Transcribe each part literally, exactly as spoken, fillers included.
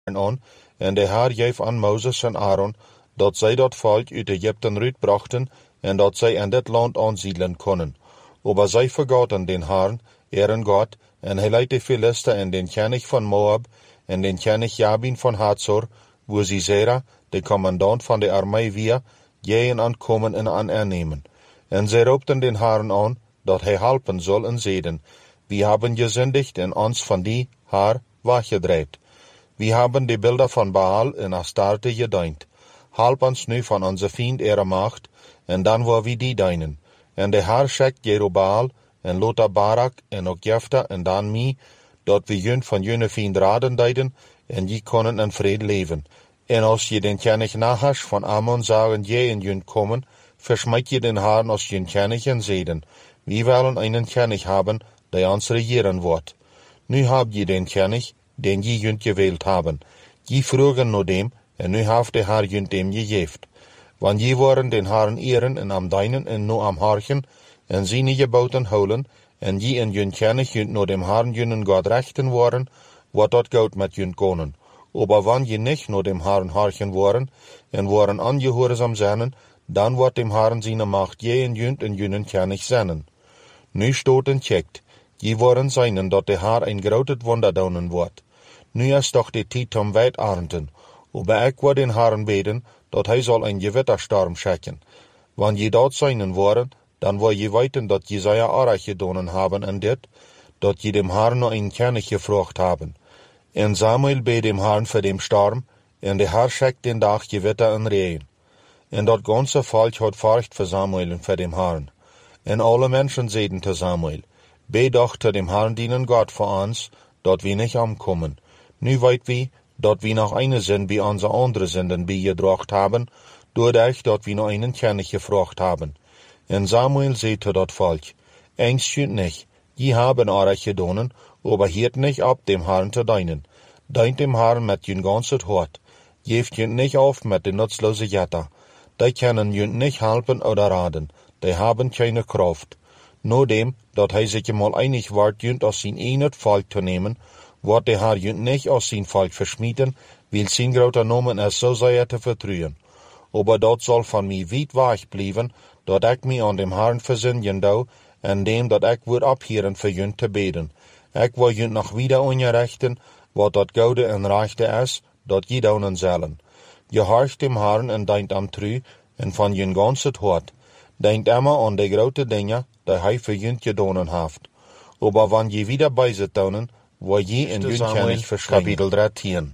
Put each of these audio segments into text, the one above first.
aan, en de Heer geef aan Moses en Aaron, dat zij dat volk uit Egypten uitbrachten, en dat zij in dit land aansiedelen konden. Aber zij vergaten den Herrn, ihren Gott, en hij leidt de Philister en den König van Moab, en den König Jabin van Hazor, wo Sisera, de commandant van de armee via, gehen aankomen en aan ernemen. En zij roepten den Herrn aan, dat hij helpen zal en zeiden, wir haben gesündigt en ons van die Haar weggedreht. Wir haben die Bilder van Baal en Astarte gedient. Help ons nu van onze vriend ihre macht, en dan wil we die dienen. En de Heer schickt Jerobaal, en Lothar Barak, en ook Jefta, en dan mij, dat we jun van june vriend raden deiden, en je konnen in vrede leven. En als je den König Nahash van Ammon sagen, je in jun komen, verschmeid je den Herrn als jun König en zeden. Wir wollen einen König haben, der uns regieren wird. Nu habt je den König, den je jun gewählt haben. Je frugen nur dem, en nu haft de Herr jun dem gegeven. Want je waren den Herrn ehren en am deinen en nu am harchen, en sie nie gebauten holen, en je en jun König jun nur dem Herrn junen Gott rechten waren, wat dat goud met jun konen. Aber wann je nicht nur dem Herrn harchen waren, en waren angehorsam seinen, dan wordt dem Herrn seine Macht je en jun en junen König seinen. Nu stoten checkt, je waren seinen, dat de Herr ein groot Wunder daunen wordt. Nu is doch die tijd om weit arenden, aber ik wil den Herrn beten, dat hij zal een gewitterstorm schicken. Wann je dat seinen waren, dan wil je weten dat Jesaja arach gedonen haben en dit, dat je dem Herrn noch een König gefragt haben. En Samuel bet dem Herrn für dem Sturm, en de Herr schickt den Tag Gewitter en Regen. En dat ganze Volk hat Furcht für Samuel und für dem Herrn. En alle Menschen zeiden zu Samuel, bet doch zu dem Herrn dienen Gott für uns, dat wir nicht umkommen. Nu weit wir, dat wir noch eine sind, wie unsere andere Sünden beigebracht haben, doordat dat wir noch einen König gefragt haben. En Samuel zei zu dat Volk, Angst nicht, je haben euch gedonen, aber hiert nicht ab, dem Herrn zu dienen. Dient dem Herrn mit jün ganzes Hort. Geeft jün nicht auf mit den nutzlosen Jetter. Die können jün nicht helfen oder raten. Die haben keine Kraft. Nur dem, dat hij sich mal einig ward, jünt aus sein enet Volk zu nehmen, wordt der Herr jünt nicht aus sein Volk verschmieden, weil sein groter Nomen es so sehr zu vertrühen. Aber dat soll von mir weit weg bleiben, dat ik mich an dem Herrn versinnen dau, en dem dat ik wird abhören für jünt zu beten. Ik wil jünt noch wieder ungerechten, wat dat Goude en Rechte is, dat je daunen zullen. Je horcht dem Herrn en denkt am Trü, en van jün ganzes Hort. Denkt immer an die grote Dinge, die hij für jünt gedonen haft. Aber wann je wieder bei sich daunen, wo je in jünt König verschringen. Kapitel dreizehn.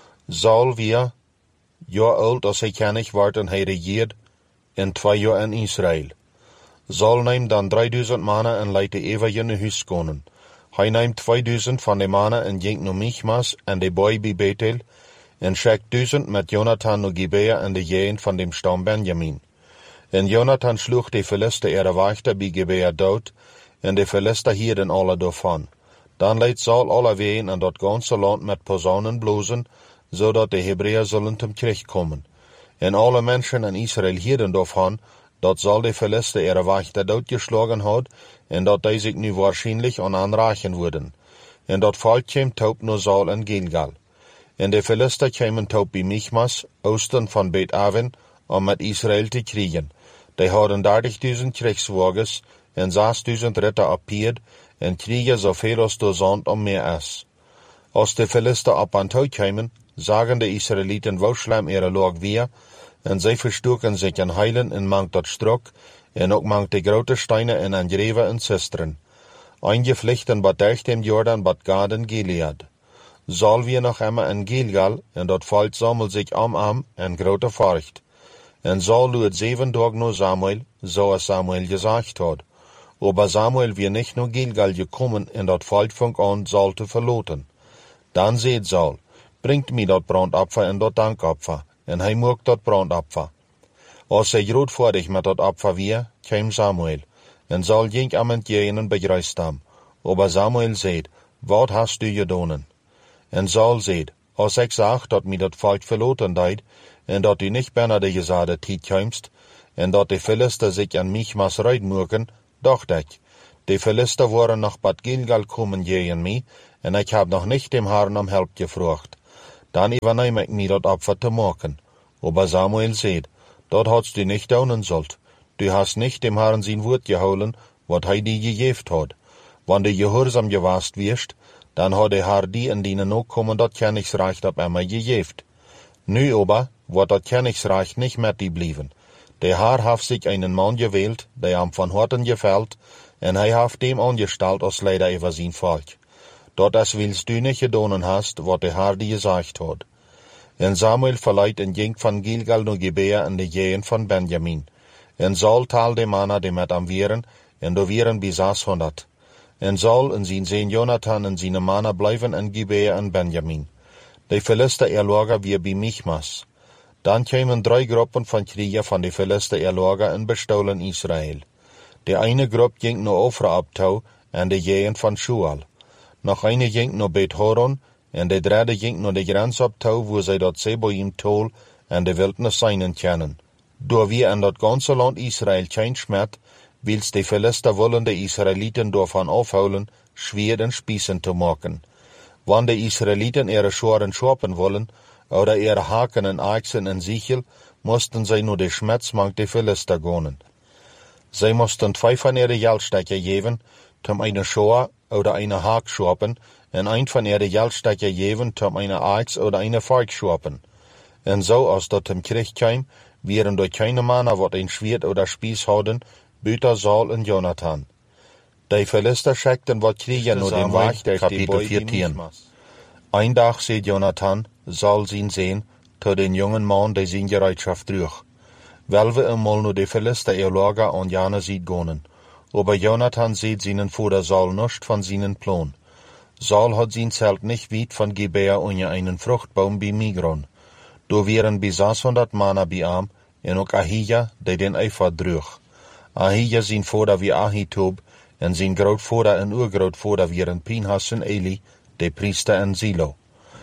Saul wir, Jahr alt als hij König ward en hij regiert, in twee jaar in Israël. Saul neemt dan drieduizend mannen en leidt de eeuwige in huis konen. Hij neemt tweeduizend van de mannen en ging naar Michmas en de boy bij Bethel, en schickt duizend met Jonathan naar Gibea en de jeen van dem stam Benjamin. En Jonathan sloeg de Philister ihre Wächter bij Gibea dood, en de Philister hielden alle daarvan. Dan leidt Saul alle ween en dat ganze land met posaunen blozen, zodat de Hebreeën zullen zum Krieg kommen. En alle Menschen in Israël hielden daarvan, dat Saul de Philister ihre Wächter doodgeschlagen had, en dat die zich nu waarschijnlijk aan aanraken worden. En dat volk kwam taub naar Saul en Gilgal. En de Philister kwamen taub bij Michmas, oosten van Bet-Aven, om met Israël te kriegen. Die hadden dertigduizend Kriegswagens en zesduizend Ritter appiert en kriegen zoveel als de zand om meer is. Als de Philister op aan toe kwamen, zagen de Israëlieten wo schlimm ihre Lage weer, en zij verstoken zich in heilen en mangt dat strok, en ook mangt de grote steinen en aan greven en sisteren. Eingeflichten bad durch dem Jordan bad Gad en Gilead. Saul wir noch immer in Gilgal, en dat volk sammelt sich am am en grote Furcht. En Saul luet zeven Tage nur Samuel, so es Samuel gesagt hat. Aber Samuel wir nicht nur Gilgal gekommen, en dat volk fang an, Saul zu verloten. Dan seht Saul, bringt mir dat Brandopfer en dat Dankopfer, en hij mocht dat Brandopfer. Als hij grootvaardig met dat Opfer weer, kwam Samuel, en Saul ging am entgegen begrüßt ham. Aber Samuel seht, wat hast du gedonen? En Saul seht, als ik zag dat mir dat volk verloten deed, en dat du nicht bijna de gezade tijd kwamst, en dat de Philister sich an Michmas reid moeken, dacht ik, de Philister waren nach Bad Gilgal kommen gegen mij, en ik heb nog nicht dem Herrn om Help gefragt. dann übernehm ich mir dort Opfer zu machen. Aber Samuel seht, dort hast du nicht daunen sollt. Du hast nicht dem Herrn sein Wort geholen, wat hij dir gegeben hat. Wenn du gehorsam gewast wirst, dann hat der Herr die in deine Nachkommen das Königsreich ab einmal gegeben. Nu aber wird das Königsreich nicht mehr die blieben. Der Herr hat sich einen Mann gewählt, der ihm von Herzen gefällt, und er hat dem angestellt als Leiter über sein Volk. Dort das willst du nicht gedonen hast, was der Herr dir gesagt hat. Und Samuel verleiht und ging von Gilgal nach Gibea in die Gegend von Benjamin. Und Saul tal de Männer, die mit am Vieren, und da vieren bis sechshundert. Und Saul und sein Sohn Jonathan und seine Männer bleiben in Gibea in Benjamin. Die Philister erlager wir bei Michmas. Dann kamen drei Gruppen von Krieger von den Philister erlager und bestohlen Israel. Die eine Gruppe ging nach Ofra abtau in die Gegend von Schual. Noch eine ging nach Bet Horon, und die dritte ging nach die Grenze abtau, wo sie dort Seboim Tol und die Wildnis seinen kennen. Da wir in das ganze Land Israel kein Schmerz, wils die Philister wollen die Israeliten davon aufholen, schwer den Spießen zu machen. Wenn die Israeliten ihre Schoren schoppen wollen, oder ihre Haken und Achsen in Sichel, mussten sie nur die Schmerzmank die Philister gehen. Sie mussten zwei von ihren Geldstecker geben, um eine Schor oder eine Hak schoppen, und ein von ihren Geldstecker geben, um eine Axt oder eine Volk schoppen. Und so, als dort im Krieg kam, wären durch keine Männer, wat ein Schwert oder Spieß hatten, Büter Saul und Jonathan. Die Philister scheckten wat Krieger nur den Weg, der Kapitel vierzehn. Ein Tag sieht Jonathan, Saul sein sehen, zu den jungen Mann, der sein Gereitschaft trug. Weil wir einmal nur die Philister ihr Lager an Jana sieht gehen. Aber Jonathan sieht seinen Vater Saul nicht von seinen Plan. Saul hat sein Zelt nicht weit von Gibea unter einen Fruchtbaum bei Migron. Da wären bis sechshundert Männer bei ihm, und auch Ahija, der den Ephod trug. Ahija sein Vater wie Ahitub, und sein Grootvater und Urgrootvater wären Pinhas und Eli, der Priester in Silo.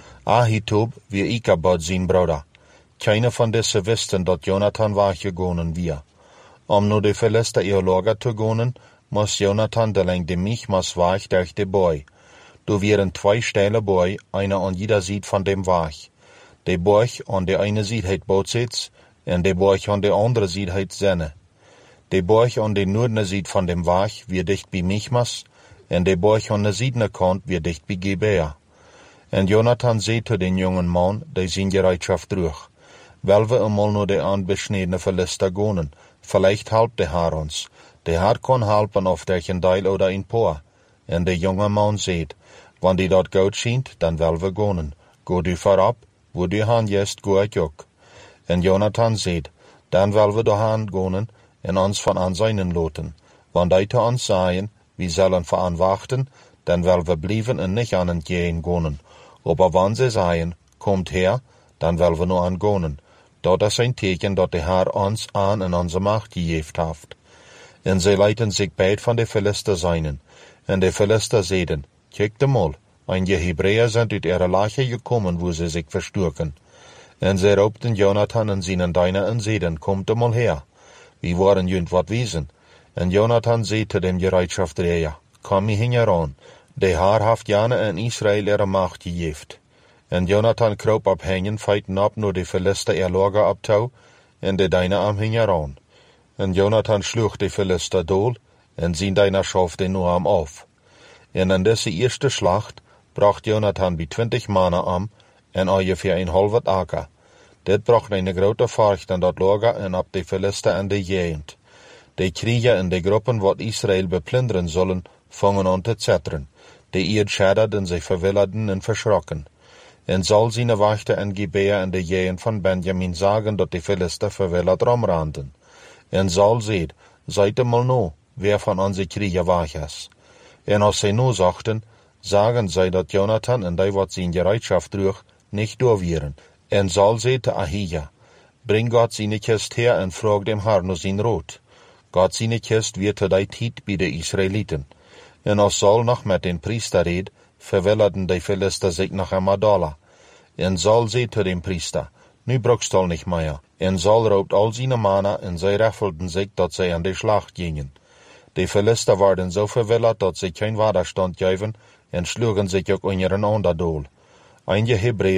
Ahitub wie Ikabod sein Bruder. Keiner von diesen wussten, dass Jonathan weggegangen war. Um nur die Philister ihr Lager zu gehen, muss Jonathan allein dem Michmas Weg durch die Boy. Da wären zwei steile Boy, einer an jeder Seite von dem Weg. Der Boy an der eine Seite hat Bootsitz, und der Boy an der andere Seite hat Senne. Der Boy an der nördlichen Seite von dem Weg wird dicht bei Michmas, und der Boy an der südlichen Kant wird dicht bei Gibea. Und Jonathan sieht zu den jungen Mann, der seine Bereitschaft trug. Weil wir einmal nur die anbeschnittene Philister gehen, vielleicht halbt der Herr uns. Der Herr kann helfen auf welchen Teil oder ein paar. Und der junge Mann sieht, wenn die dort gut scheint, dann will wir gehen. Go du vorab, wo du han jest, go ich auch. Und Jonathan sieht, dann will wir dahin gehen und uns von an seinen loten. Wenn die zu uns sagen, wir sollen vor an warten, dann will wir bleiben und nicht an den gehen gehen. Aber wenn sie sagen, kommt her, dann will wir nur an gehen. Dat is ein Teken dat der Herr uns an in unsere Macht gegeben hat. Und sie leiten sich beid von den Philister seinen. Und die Philister sehen, kijkt mal, einige Hebräer sind uit ihre Lache gekommen, wo sie sich verstürken. Und sie raubten Jonathan und seinen Diener und sehen, kommt mal her. Wir wollen jünd wat wiesen. Und Jonathan seht zu dem Gereitschaftreher, komm mir heran. Der Herr hat jane in Israel ihre Macht gegeben. Und Jonathan kroop abhängen, feiten ab nur die Philister ihr Lager abtau, und die Diener am heran. Und Jonathan schlug die Philister dohl, und sein Diener schauf den nur am auf. Und in diese erste Schlacht bracht Jonathan bei zwanzig Männer am, und ungefähr ein halbes Acker. Dit bracht eine große Furcht an das Lager und ab die Philister in die Gegend. Die Krieger in die Gruppen, wat Israel beplündern sollen, fangen an zu zittern. Die Erd schäderten sich verwilderten und verschrocken. Und Saul seine Wächter in Gibea in der Gegend von Benjamin sagen, dass die Philister verwillert rumrannten. Und Saul seht, seid mal no, wer von unseren Krieger wach ist. Und als sie no sagten, sagen sie, dass Jonathan und die, wat seine Bereitschaft trug, nicht da wären. Und Saul sagte Ahija, bring Gott seine Kist her und frag dem Herrn nur sein Rot. Gott seine Kist wird zu der Zeit bei den Israeliten. Und als Saul noch mit den Priester red, verwilderten die Philister sich nach Amadala. Und Saul sagt zu dem Priester, nu brauchst du nicht mehr. Und Saul raubt all seine Männer, und sie raffelten sich, dass sie an die Schlacht gingen. Die Philister waren so verwildert, dass sie kein Widerstand gaben, und schlugen sich auch in ihren Underdohl. Einige Hebräer,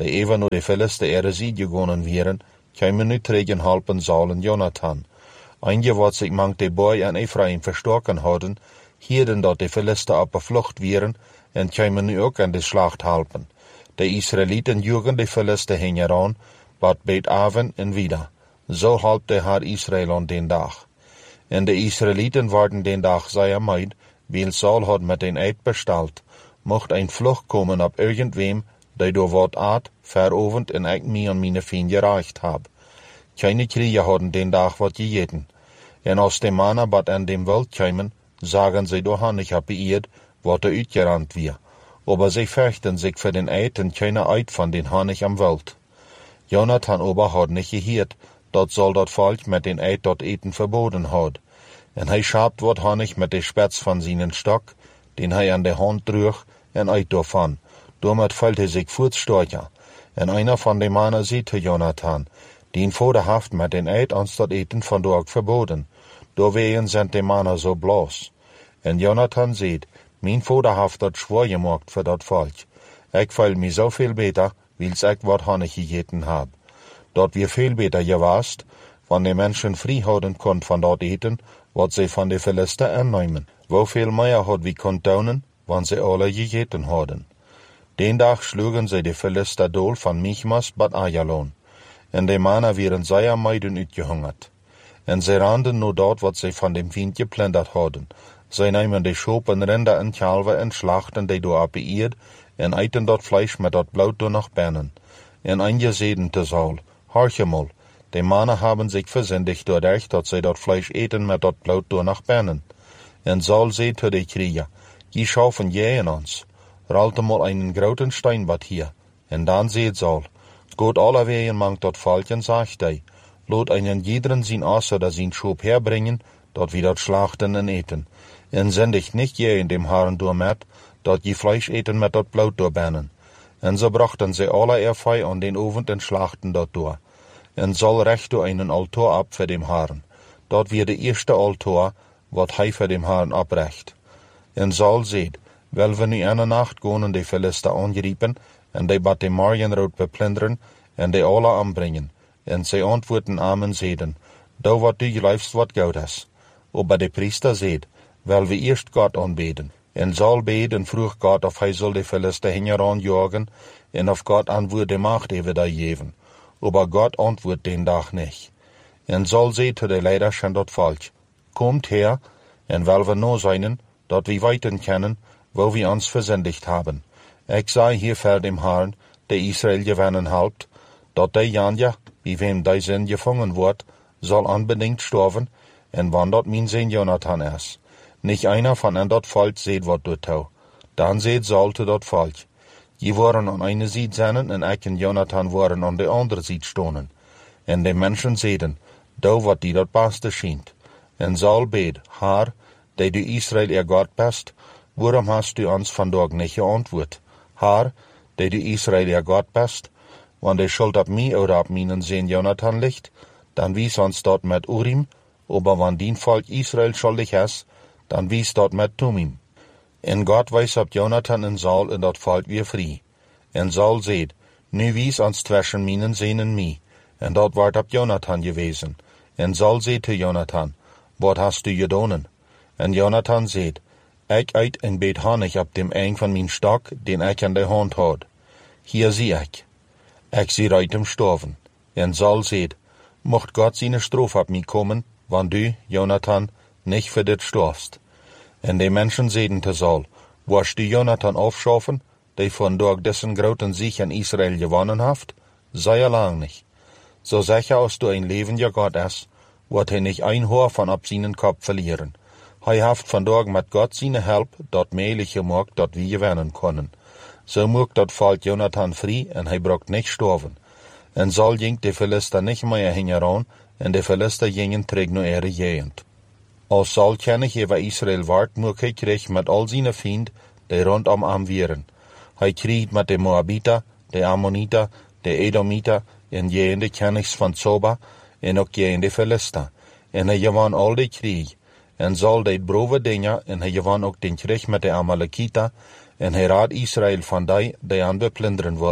die even nur de Philister ere Sieg gegonnen wären, kämen nu tegen halpen Saul en Jonathan. Einige wat sich mang de Boy en Ephraim verstoken hadden, hierden dat de Philister op de vlucht wären, en kämen nu ook aan de Schlacht halpen. De Israeliten jugen de Philister heen heran, wat beet avond en wieder. So halp de haar Israel aan den dag. En de Israeliten waren den dag zeer meid, weil Saul had met een eid besteld, mocht een vlucht komen op irgendwem, die door wat aard, verovend en ik mij en mijn vriend gereicht heb. Keine Krieger hadden den dag wat gegeten. En als de mannen wat aan dem Welt kämen, sagen sie doch han ich hab beirrt, wat er uitgerannt wir. Aber sie fechten sich für den Eid und keine Eid von den Hannig am Welt. Jonathan aber hat nicht gehört, dat Saul dat Volk mit den Eid dort eten verboten hat. En hij schabt wat Hannig mit de Spitz von seinen Stock, den hij an der Hand trug, en Eid davon. Damit fällt er sich vorzsteuer. En einer von den Mannen sieht zu Jonathan, den vorderhaft mit den Eid ans dat eten von dort verboten. Doorwegen sind die Mannen so bloß. En Jonathan sieht, mein Vater hat dat schwor gemacht für dat Volk. Ich fühl mich so viel besser, weil's ich wat Honig gegeten hab. Dort wir viel besser gewast, wann die Menschen frei houden konnt von dort eten, wat sie von de Philister annehmen. Wo viel mehr hat wie konnt daunen, wann sie alle gegeten hadden. Den Tag schlugen sie de Philister dool von Michmas bad Ajalon. En de Mannen wären sehr meiden uitgehungert. En sie randen nur dort, wat sie von dem Wind geplündert hadden. Sie nehmen de Schopen, Rinder en Kalver en schlachten die door beirrt, en eten dat Fleisch met dat Blut door nach Bernen. En eingeseden te Saul, horche mal, die Mannen haben sich versündigt dadurch, dat sie dat Fleisch eten met dat Blut door nach Bernen. En Saul seht zu de Krieger, die schaufen jähen uns, rollte mal einen großen Steinbad hier. En dann seht Saul, Gott allerwegen mangt dat Volk en sagt ei, lot einen jederen sin Ass oder sin Schub herbringen, dat wir dat schlachten en eten. En sendigt nicht je in dem Haaren door met, dat je Fleisch eten met dat Blut doorbennen. En so brachten sie alle Erfei an den Ofen en schlachten dat door. En Saul recht door einen Altar ab für dem Haaren. Dat wir de erste Altar, wat hij für dem Haaren abrecht. En Saul seht, wel we nu eine Nacht gaan en de Philister angeriepen, en de bad de Marienrood beplunderen, en de alle anbringen. En zij antwoorden amen zeden, da wat du geleifst wat goud is. Aber de Priester seht, wel we eerst Gott anbeten. En Saul beet en vroeg Gott of hij soll de Philister hingeran jagen, en of Gott antwoord de macht even da geven. Aber Gott antwoord den dag nicht. En Saul seht zu de Leiders en dat Volk, kommt her, en wel we no seinen, dat we weiten kennen, wo wir uns versündigt haben. Ich sei hier vor dem Herrn, der Israel gewinnen halbt, dat der Janja, wie wem der Sinn gefangen wird, soll unbedingt sterben, en wann dat mein Sinn Jonathan ist. Nicht einer von an dat Volk seht wat du tau. Dann seht Saul zu dat Volk. Die waren an eine Seite seinen, en ich und Jonathan waren an der andere Seite stonen. En de Menschen sehten, da wat die dat Beste schient. En Saul bet, Herr, der du Israel ihr Gott bist, warum hast du uns von dort nicht geantwortet? Herr, der du Israel ihr Gott bist, wann die Schuld ab mir oder ab meinen Sohn Jonathan liegt, dann wies uns dort mit Urim, aber wann din Volk Israel schuldig ist, dann wies dort mit Tumim. En Gott weiß ob Jonathan en Saul en dat Volk weer frei. En Saul seht, nu wies uns zwischen meinen Sohn en mi, en dort ward ab Jonathan gewesen. En Saul seht zu Jonathan, wat hast du gedonen? En Jonathan seht, ich eit en beet Honig ab dem Eng von min Stock, den ich an der Hand had. Hier sieh ich. Ich sie reit im Storven. En Saul seht, mocht Gott seine Strophe ab mi kommen, wann du, Jonathan, nicht für dit storfst. En die Menschen sehten zu Saul, warst du Jonathan aufschaffen, der von durch dessen großen Sieg in Israel gewonnen haft? Sei er lang nicht. So sicher als du ein lebender Gott ist, wird er nicht ein Haar von ab seinen Kopf verlieren. Hij haft vandaag met God zijn help dat meilig gemaakt dat wir gewinnen können. So mocht dat Volk Jonathan frei en hij brokt nicht sterven. En Saul ging de Philister nicht mehr hingeran en de Philister gingen terug naar ihre Gegend. Als Saul kennig über Israel ward, mocht hij kreeg met al zijn vrienden die rondom am waren. Hij kreeg met de Moabiter, de Ammoniter, de Edomiter en jene kennigs van Zoba en ook jene Philister. En hij gewann al die krieg. En Saul deed brove dingen, en hij gewann ook den Krieg met de Amalekita, en hij raad Israel van die, die aan beplunderen willen.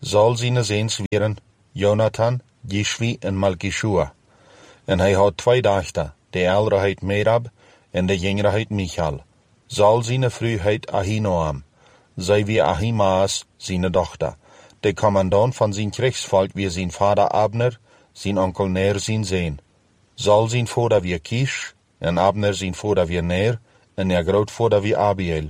Saul zijn zeens wären Jonathan, Jishvi en Malkishua. En hij had twee dochter, de oudere heet Merab en de jongere heet Michal. Saul zijn vrouw heet Ahinoam. Zij wie Ahimaas, zijn dochter. De commandant van zijn krijgsvolk wie zijn vader Abner, zijn onkel Ner zijn zoon. Saul zijn vader wie Kish, en Abner zijn vader wie Ner, en er grootvader wie Abiel.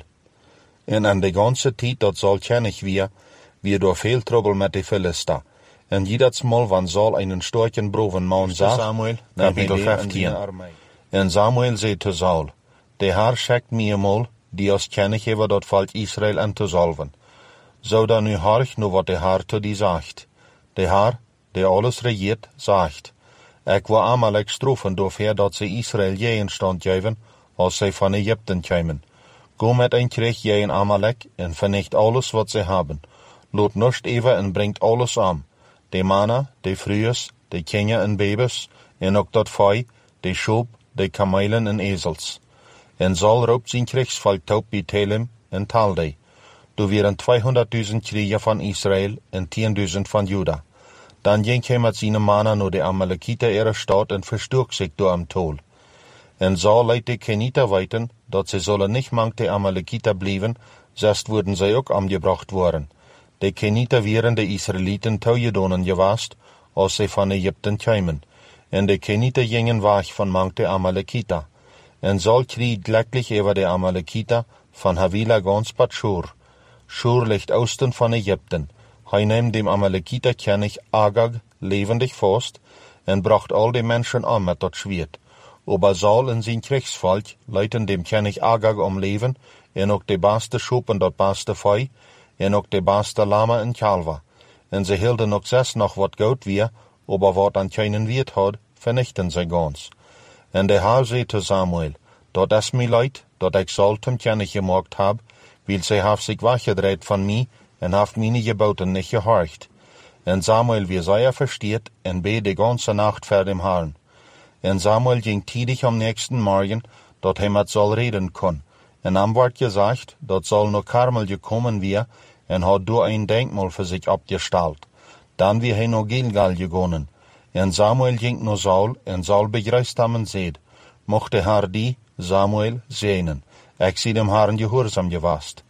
En aan de ganze tijd dat Saul kennig wie, wie door veel trouble met de Philister. En jedes Mal, wann Saul einen starken Broven Mann zag, Samuel, kapitel vijftien. En Samuel zei te Saul, de Herr schickt mij eenmaal, die ons kennig hebben dat volk Israël aan te salven. Zo dan nu harch nu wat de Herr te die zegt. De Herr, die alles regiert, zegt, ik wil Amalek straffen doorver dat ze Israël je stand geven, als zij van Egypten komen. Go met een krieg je in Amalek en vernicht alles wat ze hebben. Laat niets even en brengt alles aan. De mannen, de vrouwen, de kinderen en baby's, en ook dat vee, de schaap, de kamelen en ezels. En Saul roept zijn krijgsvolk toe bij Telem en Taldei. Du wären tweehonderdduizend Krieger van Israël en tienduizend van Juda. Dan ging hij met zijn mannen naar de Amalekite ihre stad en versturkt zich door am Tol. En Saul leidt de Keniter weten, dat ze zullen niet mang de Amalekite blijven, zest worden zij ook omgebracht worden. De Keniter wären de Israëlieten toegedonen gewast, als ze van Egypten kwamen. En de Keniter gingen weg van mang de Amalekite. En Saul kriegt gleich over de Amalekite van Havila ganz Bad Shur. Shur ligt oosten van Egypten. Hij neemt dem Amalekiter König Agag levendig vast en bracht al de mensen om met dat zwaard. Aber Saul en zijn krijgsvolk leiden dem König Agag om leven en ook de beste schaap en dat beste vee en ook de beste lama en kalver. En ze hielden ook zes nog wat goud weer, aber wat aan keinen Wert had, vernichten ze gans. En de Herr zei te Samuel, dat is mij leid, dat ik Saul zum König gemaakt heb, weil zij heeft zich weggedreht van mij en heeft meine Geboten nicht gehorcht. En Samuel wie sehr versteht en bet de ganze Nacht vor dem Herrn. En Samuel ging tidig am nächsten Morgen, dat hij met Saul reden kon. En am wordt gesagt, dat Saul naar Karmel gekommen weer en had door ein Denkmal für sich abgestellt. Dan wie hij naar Gilgal gegangen. En Samuel ging naar Saul en Saul begrüßt hem en zei, mocht de Herr die, Samuel, segnen. Ik zie dem Herrn gehorsam gewast.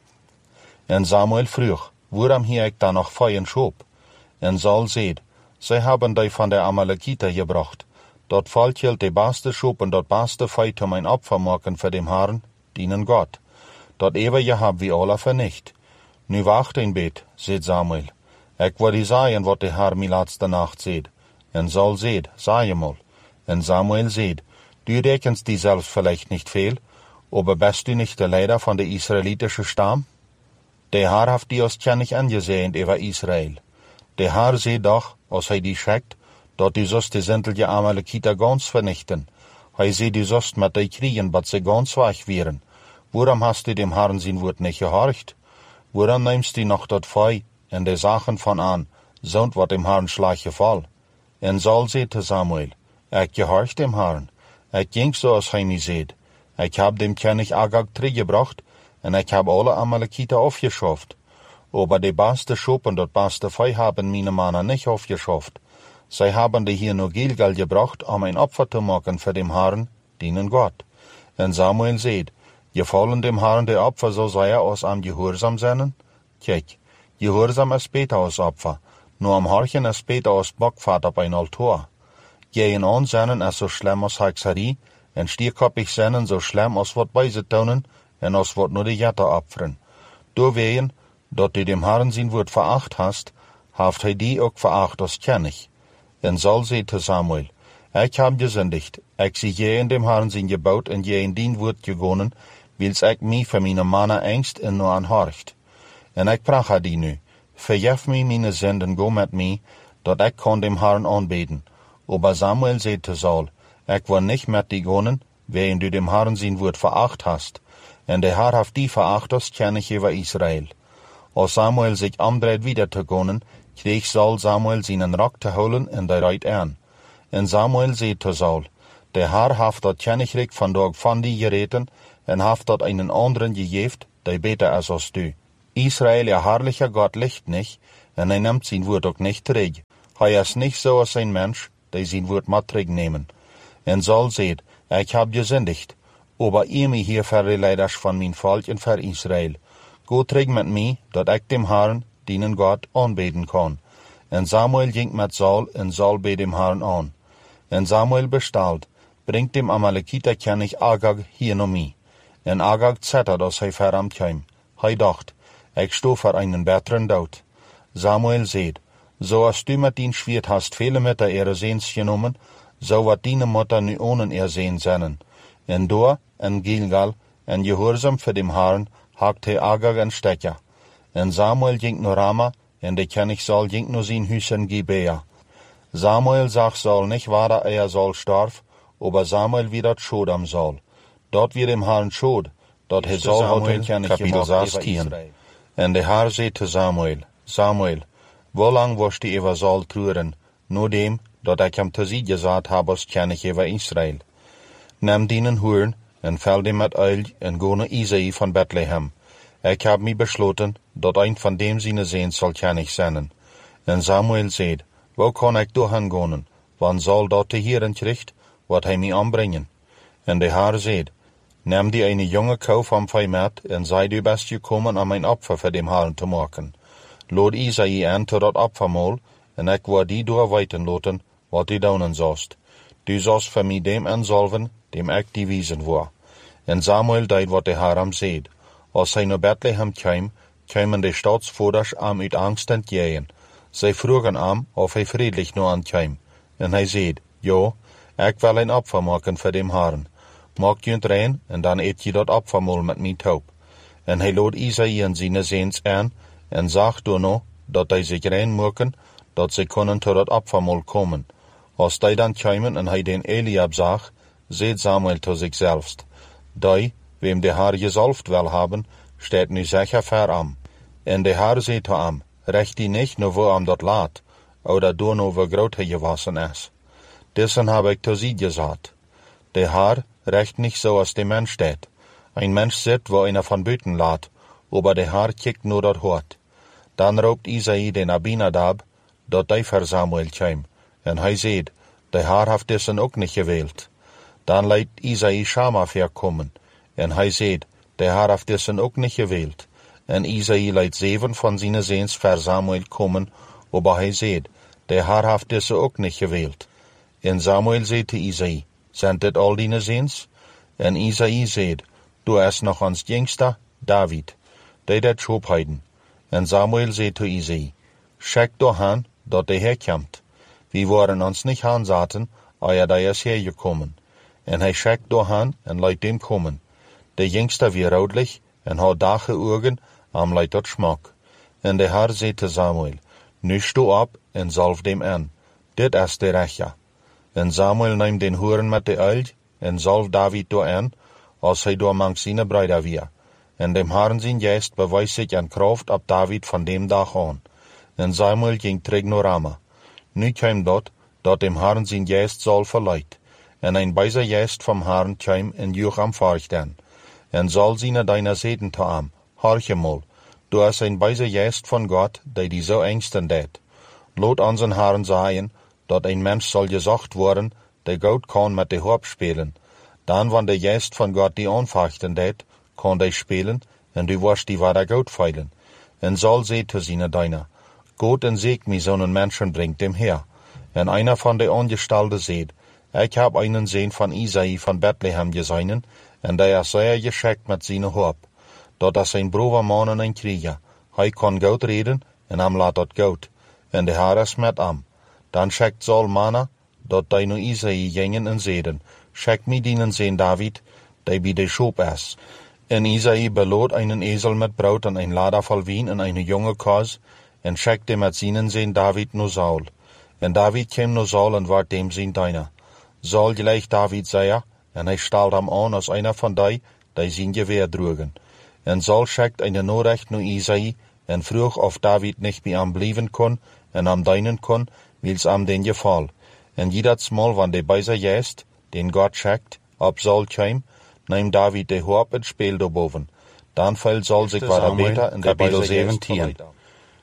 En Samuel vroeg, waarom hier ik dan nog vee en schaap? En Saul zei, zij hebben die van de Amalekite gebracht. Dat volk hield de beste schaap en dat beste vee om een Opfer maken voor dem Herrn, dienen Gott. Dat eeuwige hab wie alle vernicht. Nu wacht een beet, zei Samuel. Ik wil die zeggen wat de Herr mij laatste nacht zei. En Saul zei, zeg je mal. En Samuel zei, du rekenst die selbst vielleicht nicht veel, aber bist du nicht der Leiter von der israelitischen Stamm? Der Herr hat die als König angesehen über Israel. Der Herr sieht doch, als hij die schickt, dat die sost die sämtliche Amalekiter ganz vernichten. Hij sieht die sost mit die kriegen, bat sie ganz weich wären. Warum hast du dem Herrn sein Wort nicht gehorcht? Warum nimmst du noch dat Fei en de Sachen von an, sind wat dem Herrn schlecht gefall? En Saul sagte Samuel, ich gehorcht dem Herrn. Ich ging so, als hij mij seht. Ich hab dem König Agag teruggebracht en ich hab alle Amalekiter aufgeschafft. Aber die beste Schaap und dat beste Fei haben meine Männer nicht aufgeschafft. Sie haben die hier nur Gilgal gebracht, um ein Opfer zu machen für dem Herrn, dienen Gott. Und Samuel sagt, gefallen dem Herrn die Opfer so sehr aus am Gehorsam sein? Kijk, Gehorsam ist besser als Opfer, nur am Horchen ist besser als Bockfahrt auf ein Altar. Gehen an seinen ist so schlimm als Hexerie, en stierkoppig zijn zo schlimm als wat Weise tonen en als wat nur die Jette opfern. Door ween, dat du dem Herrn sein Wort veracht hast, haft hij die ook veracht als König. En Saul zei te Samuel, ich hab gesündigt, ich sie je in dem Herrn sein Gebot en je in dien Wort gegonnen, wils ich mich für meine Männer engst en nur anhorcht. En ich prache die nu, verjef mi meine Sünden go mit mi, dat ich kann dem Herrn anbeten. Aber Samuel zei te Saul, ich will nicht mit die gonnen, wen du dem Herrn sein Wort veracht hast. En der Herr hat die veracht als König über Israel. Als Samuel sich umdreht wieder zu gonnen, kreeg Saul Samuel seinen Rock zu holen en der reit an. En Samuel zei zu Saul, der Herr hat dat Königreich von dort von die gereten en hat dat einen anderen gegeft, der beter ist als du. Israel, ihr herrlicher Gott, licht nicht, en hij nimmt zijn woord ook niet terug. Hij is niet zo als een mens, die zijn woord mag terugnemen. En Saul zegt, ik heb gezündigt, aber ihr mich hier verleiders van mijn volk en voor Israël. Go terug met mij, dat ik dem Herrn, dienen God, aanbeden kan. En Samuel ging met Saul, en Saul beet dem Herrn aan. En Samuel bestalt, bringt dem Amalekiter König Agag hier naar mij. En Agag zettert als hij ver am kwam. Hij dacht, ik sto voor einen besseren dood. Samuel zegt, zo als du met dien Schwert hast viele Mütter ihre Seens genomen, so wat dine Mutter nu ohne ihr Sehn sennen. En door, en Gilgal, en gehoorzaam voor dem Herrn, hakt hij Agag en Stecher. En Samuel ging naar Rama, en de König Saul ging naar zijn huis in Gibea. Samuel zag Saul nicht wahr, er Saul starf, aber Samuel wieder schuld am Saul. Dort wird dem Herrn schuld, dort he Saul hat den König Kapitel zestien. En de Herr zei te Samuel, Samuel, wo lang wirst du über Saul trüren, nur dem, dat ik hem te zien gezegd heb als König over Israël. Neem dienen hoorn, en vel dem met uil, en go naar Isaïe van Bethlehem. Ik heb mij besloten, dat een van dem zijn Seens zal König zijn. En Samuel zei, wo kan ik doorheen gaan, wanneer Saul dat te heren kriegt, wat hij mij aanbrengen. En de Herr zei, neem die eine jonge Kau vom Feimet, en sei du best gekommen, om een Opfer voor dem Herrn te maken. Lood Isaïe aan tot dat Opfermaal, en ik wou die doorweiten laten, wat die daunen zost. Du zost voor mij dem aanzalven, dem ik die wiesen wou. En Samuel deed wat de Herr hem zeid. Als hij naar Bethlehem kwam, kwamen de staatsvoders am uit angst entgegen. Zij vroegen am, of hij friedlich nu aankwam. En hij zeid, jo, ik wil een Opfer maken voor dem Herrn. Maak je het rein, en dan eet je dat Opfermaal met mij taub. En hij lood Isaïe en zijn Seens aan, en zag door no, dat hij zich rein maken, dat ze kunnen tot dat Opfermaal komen. Als die dan kwamen en hij den Eliab zag, zei Samuel tot zichzelf, die, wem de Herr gezalfd wil hebben, steht nu zeker ver am. En de Herr zei tot am, recht die nicht nur wo am dat laat, oder door no wo groot hij gewassen is. Dessen heb ik tot sie gesagt. De Herr recht nicht so als de Mensch steht. Ein Mensch sitzt, wo einer von Büten laat, aber de Herr kijkt nur dat Hort. Dan roept Isaïe den Abinadab, dat die voor Samuel kwam. En hij zei, de Herr heeft dessen ook niet gewählt. Dan leidt Isaïe Schama verkommen. En hij zei, de Herr heeft dessen ook niet gewählt. En Isaïe leidt zeven van zijn Seens voor Samuel komen, aber hij zei, de Herr heeft dessen ook niet gewählt. En Samuel zei te Isaïe, zijn dit al die Seens? En Isaïe zei, du is nog ons jongster, David, die dat schoopheiden. En Samuel zei te Isaïe, schek doch aan, dat de herkomt. We waren ons niet aanzaten, eer hij is hergekommen. En hij schekt doch aan, en leidt dem komen. De jongster wie roodlich, en had dagen ogen, am leidt dat schmak. En de Herr zei te Samuel, nu sto op, en zalf dem aan. Dit is de rechter. En Samuel neemt den horen met de uil, en zalf David door aan, als hij door mank zijn bruider weer. En dem Herrn zijn geest bewijst zich aan kracht op David van dem dag aan. En Samuel ging terug naar Rama. Nu kwam dat, dat dem Herrn zijn geest Saul verleiht. En een bijzer geest vom Herrn kwam en joeg am Furchten. En Saul zijn deiner zeden te am, horche mal, du is een bijzer geest van God, die die zo engsten deed. Laat onze Herrn zeggen, dat een mens zal gezocht worden, die goed kan met de harp spelen. Dan, wanneer de geest van God die aanvachten deed, kan die spelen, en du wirst die ware goed feilen. En Saul zei te zijn deiner, Gott en zeeg mij zo'n mensen brengt dem her. En einer van de Angestalten zei, ik heb einen Sehn van Isaïe van Bethlehem gezien, en der is zeer geschickt met zijn hoop. Dat is een broer man en een krieger. Hij kan goed reden, en hem laat dat goed. En de Herr is met hem. Dan schickt Saul mannen, dat die nu Isaïe gingen en zeiden, schickt mij dienen Sehn David, die bij de Schoop is. En Isaïe beloot einen Esel met brood en een Lader vol wien en een jonge Kos, en schickte met zijn Sehn David naar Saul. En David kwam naar Saul en werd dem zijn diener. Saul gleich David zei, en hij stelde hem aan als einer van die, die zijn geweer droegen. En Saul schickt eine Nachricht naar Isaïe, en vroeg of David nicht bij hem blijven kon, en am dienen kon, wils am den geval. En jedes Mal, wann de bijzer geest, den Gott schickt, op Saul kwam, neemt David de hoop het speel daarboven. Dan fällt Saul zich waar beter en de bijzer geest verleidt.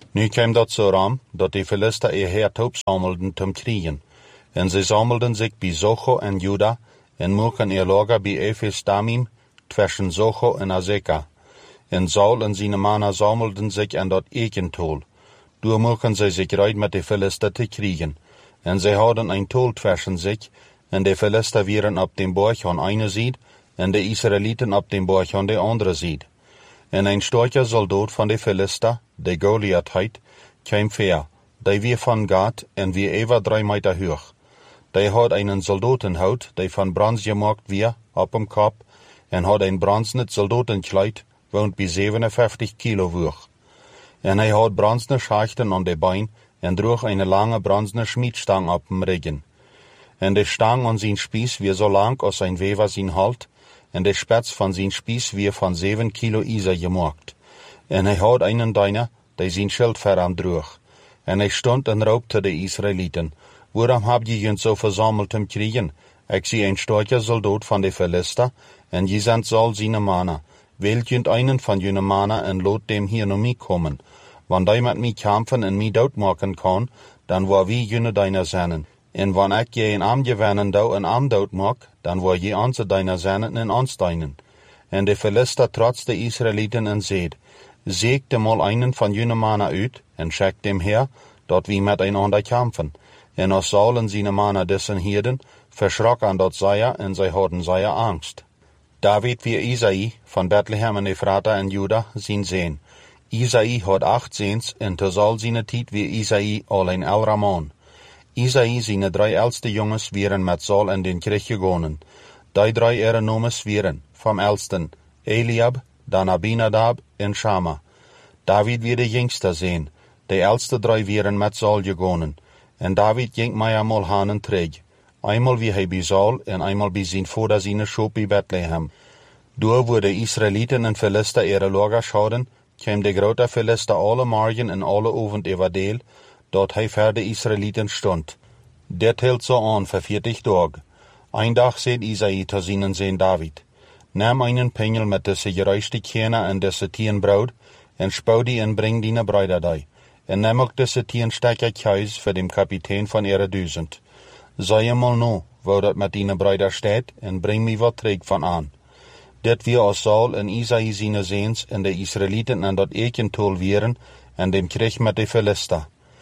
Nu kwam dat zo ram, dat de Philister ihr Herd opsammelden zum Kriegen. En sie sammelden sich bij Socho en Juda, en mochten ihr Lager bij Ephes Damim, zwischen Socho en Azeka. En Saul en zijn mannen sammelden sich aan dat Ekentol. Door mochten zij zich rijden met de Philister te kriegen. En zij hadden een tol zwischen sich, en de Philister waren op dem Berg aan eine Seite, en de Israeliten op dem Berg aan de andere Seite. En een starker soldaat van de Philister, de Goliath heet, kwam ver. Die weer van Gad en weer over drei Meter hoog. Die had einen Soldatenhout, die van brons gemaakt weer, op hem kop, en had een bronzenet Soldatenkleid, woont bij zevenenvijftig kilo woog. En hij had bronzene schachten aan de bein, en droeg een lange bronzene schmiedstang op hem ryggen. En de stang aan zijn spies weer zo lang als een wever zijn halt, en de spets van zijn spies weer van zeven kilo ijzer gemaakt. En hij had einen Diener, die zijn schild ver hem droeg. En hij stond en roepte de Israeliten, waarom heb je junt zo verzameld om kriegen? Ik zie een starker soldaat van de Philister, en je zendt Saul zijn mannen. Wählt junt einen van jullie mannen en laat dem hier naar mij komen. Wanneer die met mij kämpfen en mij doodmaken kan, dan waar wie jullie deiner zennen. En wanneer ik je een arm gewinnen dou en arm doodmak, dan waar je onze deiner zennen en ons deinen. En de Philister trotz de Israeliten en zeed, zeegt dem al einen van jullie mannen uit, en schickt dem her, dat wie miteinander kämpfen. En als Saul en zijn mannen dessen hielden, verschrok aan dat zij en zij hadden zij angst. David wie Isai van Bethlehem en Ephrata en Juda zijn zeen. Isai had acht zeens en te Saul zijn tijd wie Isai al een elra man. Isai zijn drei elste jongens wieren met Saul en den Krieg gegonen. Die drei ere nomes wieren, vom elsten Eliab, dan Abinadab en Shama. David wie de jongste zeen. De elste drei wieren met Saul gegonen. En David ging mij eenmaal hanen terug. Einmal wie hij bij Saul en einmal bij zijn vader zijn schoop bij Bethlehem. Door wo de Israeliten en Philister ihre Lager schauden, kwam de grote Philister alle morgen en alle avond everdeel, dat hij voor de Israeliten stond. Dit hield zo aan voor veertig dagen. Ein dag zei Isai te zijn zeen David, neem einen pengel met deze gereiste kerne en deze tien brood, en spouw die en breng die naar Bruider die, en neem ook deze tien stekker kruis voor dem kapitein van ihre duizend. Zei je mal no, wo dat met die Bruider staat, en breng me wat terug van aan. Dit wie als Saul en Isai zijn zeens en de Israeliten en dat Ekentol wieren en dem Krieg met de Philister.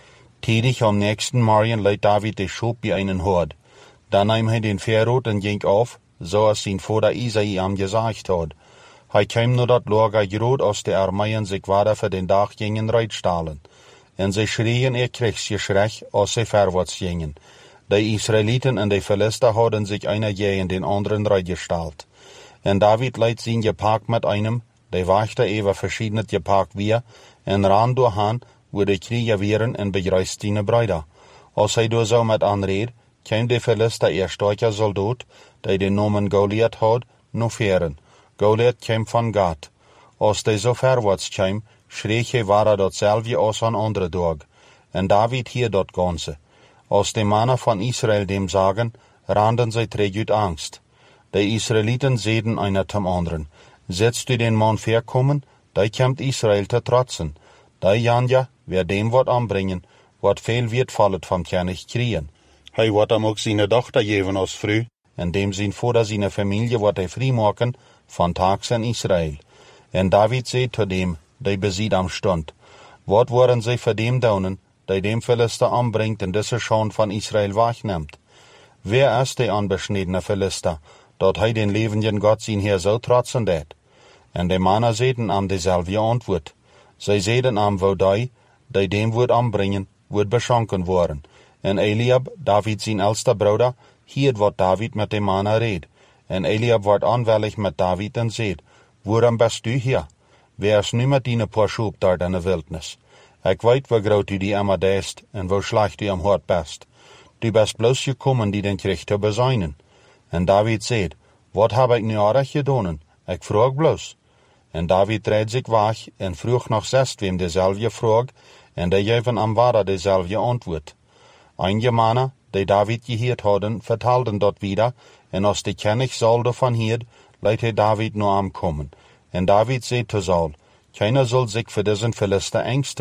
Tidig am nächsten Morgen leidt David de Schop bij einen Hord. Dan nahm hij den Verrot en ging auf, zoals zijn vader Isai am gesagt had. Hij kwam nur dat Lager groot als de Armeien zich wader voor den Dag gingen reitstalen. En ze schrien ihr Kriegsgeschrei als ze verwärts gingen. De Israeliten en de Philister hadden zich einer gegen den anderen reitgestalt. En David leidt zijn gepack met einem, de wachte over verschiedene gepack weer, en ran doorhaan, wo de Krieger wieren en begreist zijn Brüder. Als hij door zo met aanreed, kwam de Philister ihr starker soldaat, die den Namen Goliath had, nog veren. Goliath kwam van Gad. Als de zo verwaarts kwam, schreef hij waar datzelfde als aan andere dag. En David hier dat ganze. Als de mannen van Israël dem sagen, randen zij terug uit angst. De Israeliten zeiden einer zum anderen, setzt du den Mann verkommen, die kämmt Israel te trotzen. Die Janja, wer dem wat anbringen, wat veel wird fallet vom König kriegen. Hij wat hem ook zijn dochter geven als vrouw, en dem zijn vader zijn familie wat hij vrij maken, van tags in Israël. En David zei zu dem, die besied am stond, wat worden zij voor dem daunen, die dem Philister anbringt en deze Schande van Israël wegneemt? Wer is de anbeschnedene Philister, dat hij den levenden Gott zijn Heer zo trotzen deed? En de mannen zeiden am dezelfde antwoord. Zij zeiden am wo die, die dem woord anbringen, woord beschonken worden. En Eliab, David zijn elster broeder, hield wat David met de mannen reed. En Eliab wordt aanwillig met David en zeid, waarom bist u hier? Wer is nu met die paar schoop daar in de wildnis? Ik weet hoe groot u die immer deest, en hoe slecht u am hart best. Du bist bloos gekommen die den Krieg te bezuinen. En David zeid, wat heb ik nu aardig gedaan? Ik vroeg bloos. En David dreid zich weg en vroeg nog zestwem dezelfde vraag, en die geven am vader dezelfde antwoord. Einige mannen, die David gehoord hadden, vertelden dat wieder, en als de König Saul davon hierd, leidt hij David nur am kommen. En David zei zu Saul, keiner soll sich für diesen Philister ängsten,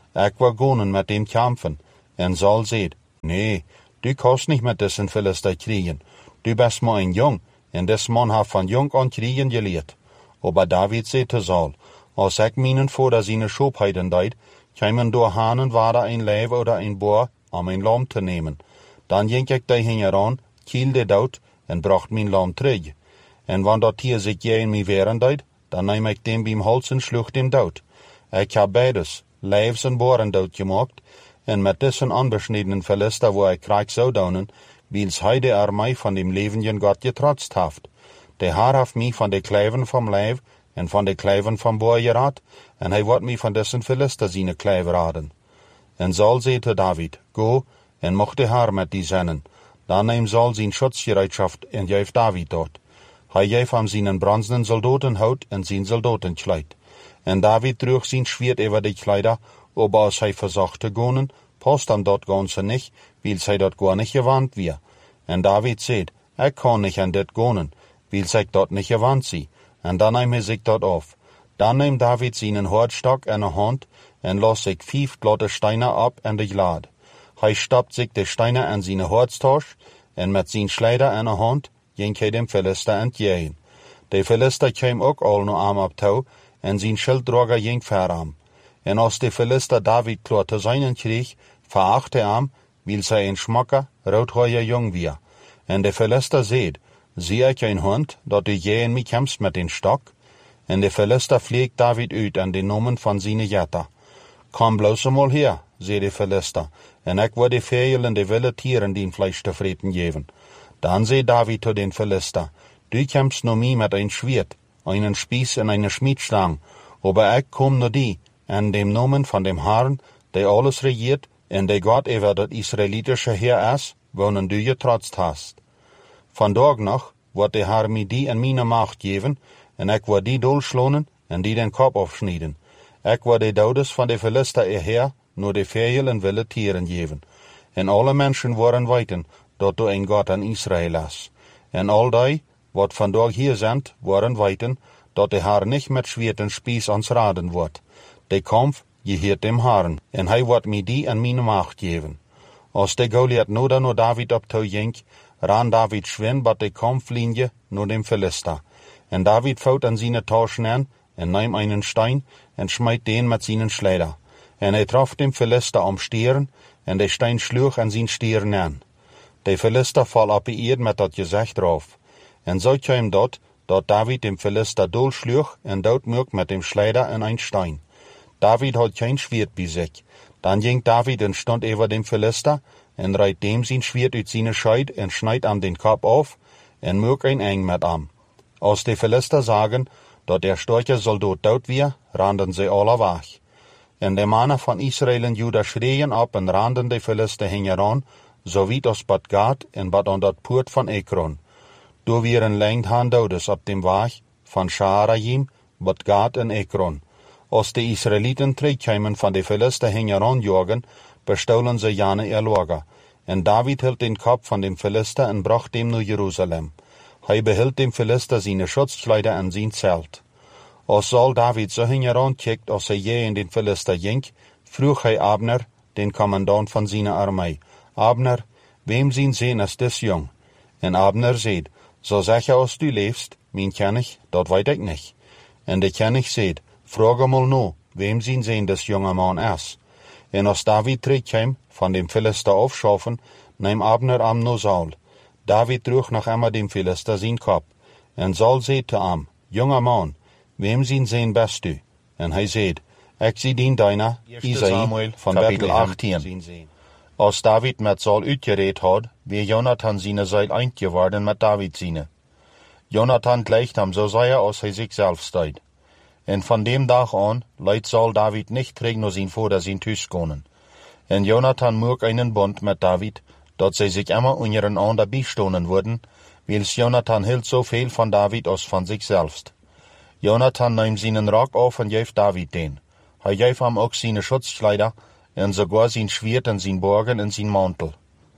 Ich will gonen mit dem kämpfen. En Saul seht, nee, du kannst nicht mit diesen Philister kriegen. Du bist maar ein Jung, en des Mann hat von jung an kriegen gelehrt. Aber David seht zu Saul, als ich meinen Vater seine Schobheiten deid, kämen durch Hahnen wada ein Leib oder ein Bohr, um ein Lamm zu nehmen. Dann ging ich da heran, kielde dort, en bracht mein Lamm terug. En wann dat Tier sich je in mi wehren deid, dann neem ich dem beim Hals en schlucht dem dort. Ich hab beides, Leibs en Bohren dort gemacht, en mit diesen anbeschnittenen Philister, wo ich krieg so daunen, wils heide er mij von dem levenden Gott getrotzt haft. Der Herr haft mich von de Kleiven vom Leib en von de Kleiven vom Bohr gerat, en hij wordt mich von dessen Philister seine Kleiven raden. En Saul sagte David, go, en mocht de Herr met die zennen. Dan neem Saul zijn Schutzgereitschaft en geeft David dort. Hij geeft hem zijn bronzenen Soldatenhout en zijn Soldatenkleid. En David droeg zijn Schwert over die Kleider, aber als hij versucht te gonen, passt hem dat Ganze nicht, wils hij dat gar nicht gewandt wir. En David sagt, ich kann nicht an dit gonen, wils ich dat nicht gewandt sie. En dan neem hij sich dat auf. Dan neemt David seinen Hortstock in de Hand en los sich vijf glatte Steine ab in de Glad. Hij stappt sich de Steine in seine Hortstasch en met zijn Schleider in de Hand ging hij dem Philister entgegen. De Philister kwam ook al no arm op touw en zijn Schilddrager ging veram. En als de Philister David klar te seinen kreeg, verachte er hem, wils hij een schmakker, roodhooier jong wie. En de Philister zeed, zie ik een hond, dat du je in mij kämpfst met den Stock? En de Philister vliegt David uit aan de nomen van zijn jetter. Kom bloos mal her, zei de Philister, en ik wil de vegel en de wilde tieren die Fleisch te vreten geven. Dan zei David zu den Philister, du kämpfst nur mij met een Schwert, einen Spieß en eine Schmiedstang, aber ich komm nur die, en dem Nomen van dem Herrn, der alles regiert, en der Gott über das israelitische Heer is, wonen du getrotzt hast. Vandaag noch wird der Herr mir die in meine Macht geben, en ik wil die dolschlonen en die den Kopf aufschneiden. Ik wil de Dodes van de Philister erher, nur de vegel en wilde tieren geven. En alle mensen worden weten, dat du een God an Israel is. En al die, wat vandaag hier zijn, worden weten, dat de Herr nicht met Schwert en Spieß ans raden wordt. De Kampf geheert dem Herrn, en hij wordt mij die in meine Macht geven. Als de Goliath noder nur David op toe ging, ran David schwind bat de Kampflinie nur dem Philister. En David faut an seine Taschen an, en nahm einen Stein, en schmeit den mit seinen Schleider. En hij traf dem Philister am Stirn, en de Stein schlug an sein Stirn an. De Philister fall op die Erd met dat Gezicht drauf. En so kwam dat, dat David dem Philister dolschlug en doodmürk mit dem Schleider in ein Stein. David had kein Schwert bei sich. Dann ging David en stond über dem Philister, en reit dem sein Schwert uit seine Scheid en schneid am den Kopf auf, en mürk ein eng mit am. Als de Philister sagen, dat der starke Soldat dood wie, randen sie alle weg. En de mannen van Israel en Juda schreien op en randen de Philister hingeran, so wie das bad Gad en bad an dat Poort van Ekron. Du wieren lengt han Dodes op dem Weg van Shaaraim, bad Gad en Ekron. Als de Israeliten terugkwamen van de Philister hingeran jagen, bestohlen ze jane ihr Lager. En David hield den Kopf van dem Philister en bracht dem naar Jerusalem. Hij behield dem Philister seine Schutzkleider en zijn Zelt. Als Saul David so hingeran kijkt als hij je in den Philister ging, vroeg hij Abner, den Kommandant van seine Armee, Abner, wem zien zijn is dis jong? En Abner zeid, so zeg als du leefst, mijn König, dat weet ik niet. En de König zeid, vraag mal no, wem zien zijn dis jonge man is? En als David terugkwam, van dem Philister aufschaffen, neem Abner am no Saul. David droeg nog immer dem Philister zijn Kopf. En Saul zeid te am, junger man, wem zien zijn best du? En hij zeid, ik zie dien deiner, Isai, van Kapitel achttien. Als David met Saul uitgereed had, wie Jonathan seine Seil eingeworden met David seine. Jonathan gleicht hem so sehr, als hij zich zelf steid. En van dem Tag an leidt Saul David nicht terug naar zijn Vater zijn Thuis konen. En Jonathan maak einen Bund met David, dat zij zich immer untereinander bijstonen worden, wils Jonathan hield so viel van David als van zich selbst. Jonathan neemt seinen Rock auf en geeft David den. Hij geeft hem ook seine Schutzkleider en sogar zijn Schwert en zijn Borgen en zijn Mantel.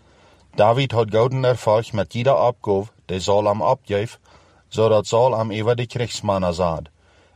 David had gouden Erfolg met jeder Abgabe, die Saul am abgeeft, zodat Saul am über die Kriegsmannen saad.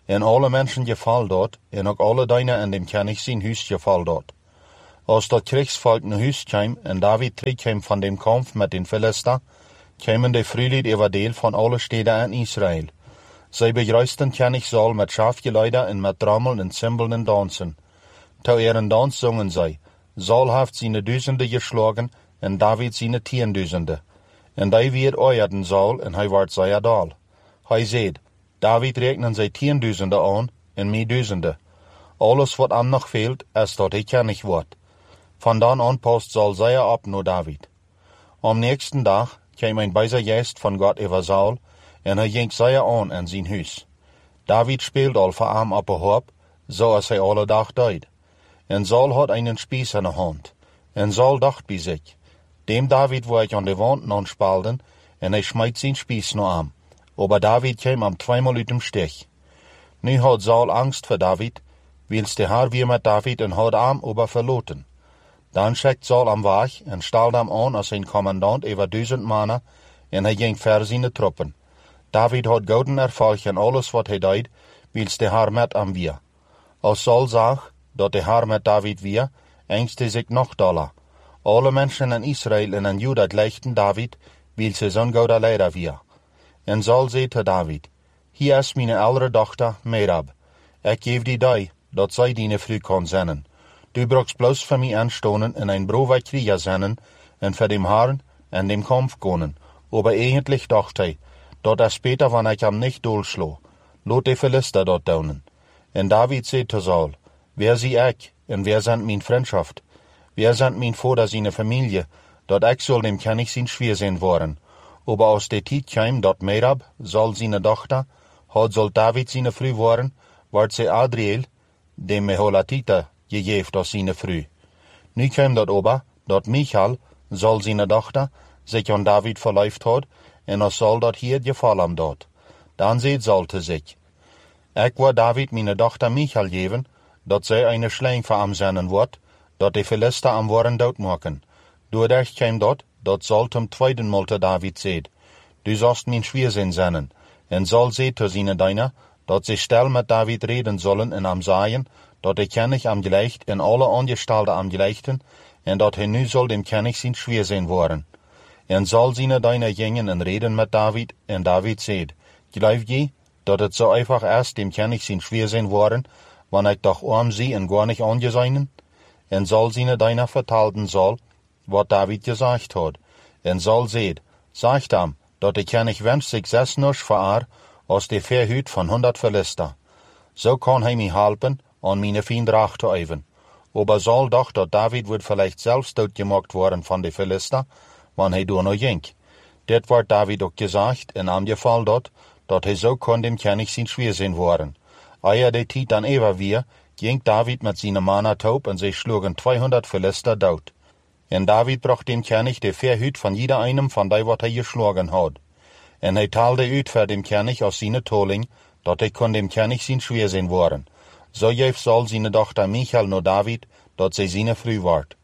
En alle mensen geval dort, en ook alle deine in dem König zijn huis geval dort. Als dat Kriegsvolk naar huis kwam en David terugkwam van dem Kampf met den Philister, kwamen de Frühlied über deel van alle steden in Israël. Zij begruisten König Saul met schafgeluider en met trommel en cymbalen en dansen. Toe er een dans zongen zij, Saul heeft zijn duizenden geschlagen en David zijn tienduizenden. En die weer oeierden Saul en hij werd zeer dal. Hij zei, David rekenen zij tienduizenden aan en mij duizenden. Alles wat aan nog fehlt, is dat hij König wordt. Van dan aan past Saul zeer op naar David. Am nächsten dag kwam een bijzer geest van God over Saul en hij ging zeer aan in zijn huis. David speelde al voor hem op een hoop, zoals hij alle dag deed. En Saul had einen Spieß in de hand. En Saul dacht bij zich, dem David wil ik aan de wand aanspalden, en hij smijt zijn Spieß naar hem. Aber David kwam am zweimal uit dem Stich. Nu had Saul Angst voor David, wils de Herr weer met David en had hem aber verloten. Dan schickt Saul am Weg en stelde hem aan als zijn commandant over duizend mannen, en hij ging ver zijn troepen. David had gouden erfolg in alles wat hij deed, wils de Herr met hem weer. Als Saul zag dat de Herr met David weer, angstte zich nog doller. Alle mensen in Israël en in Juda gleichten David, wils hij zo'n gouden leider weer. En Saul zei te David, hier is mijn oudere dochter Merab. Ik geef die die, dat zij die vrouw kan zenden. Du brauchst bloß für mich anstonen en ein brave Krieger zenden, en für dem Herrn en dem Kampf konen. Aber eigentlich dacht hij, dat er später, wann ich am nicht doolslo, lot de Philister dort daunen. En David zei te Saul, wer sie ich, en wer sind mein Freundschaft? Wer sind mein Vater seine Familie, dat ich soll dem König sein schwer sein worden. Aber aus der Tijd kwam dat Merab, Saul seine Tochter, had soll David seine Frau worden, ward sie Adriel, dem Meholatiter, gegeven als seine Frau. Nu kwam dat aber, dat Michal, Saul seine Tochter, sich an David verläuft had, en als Saul dat hier gefallen dat. Dan zei Saul te zich, ik wil David meine Tochter Michal geven, dat zij eine Schleing voor hem zenden wordt, dat de Philister am worden doodmaken. Doordat kwam dat, dat Saul zum tweeden Mal te David zeid, du sollst mijn Schwiersinn zenden. En Saul zei te seine Diener, dat ze stil met David reden sollen en am sagen, dat de König am gleicht en alle Angestellten am gleichten, en dat hij nu soll dem König zijn Schwiersinn worden. En Saul seine Diener gingen en reden met David, en David zeid, glaub je, dat het so einfach erst dem König zijn Schwiersinn worden, wann ik doch arm sie en gar nicht angeseinen? En Saul seine Diener vertalten Saul, wat David gesagt had. En Saul zeid, sagt hem, dat de König wünscht sich zes nus voor haar, als de verhuut van honderd Philister. So kann hij mij helpen, an meine Fiend Rach te even. Aber Saul dacht dat David wird vielleicht selbst doodgemaakt worden van de Philister, wann hij door nog ging. Dit wordt David ook gezegd, en am geval dat, dat hij zo kon dem König zijn Schwiersinn worden. Eer de tijd dan even weer, ging David met zijn mannen taub en zij schlugen tweehonderd Philister dood. En David bracht dem König de verhuut van jeder einem van die wat hij geschlagen had. En hij taalde uit voor dem König als zijn toling, dat hij kon dem König zijn Schwiersinn worden. So geef Saul seine Tochter Michal naar David, dat zij seine Frau ward.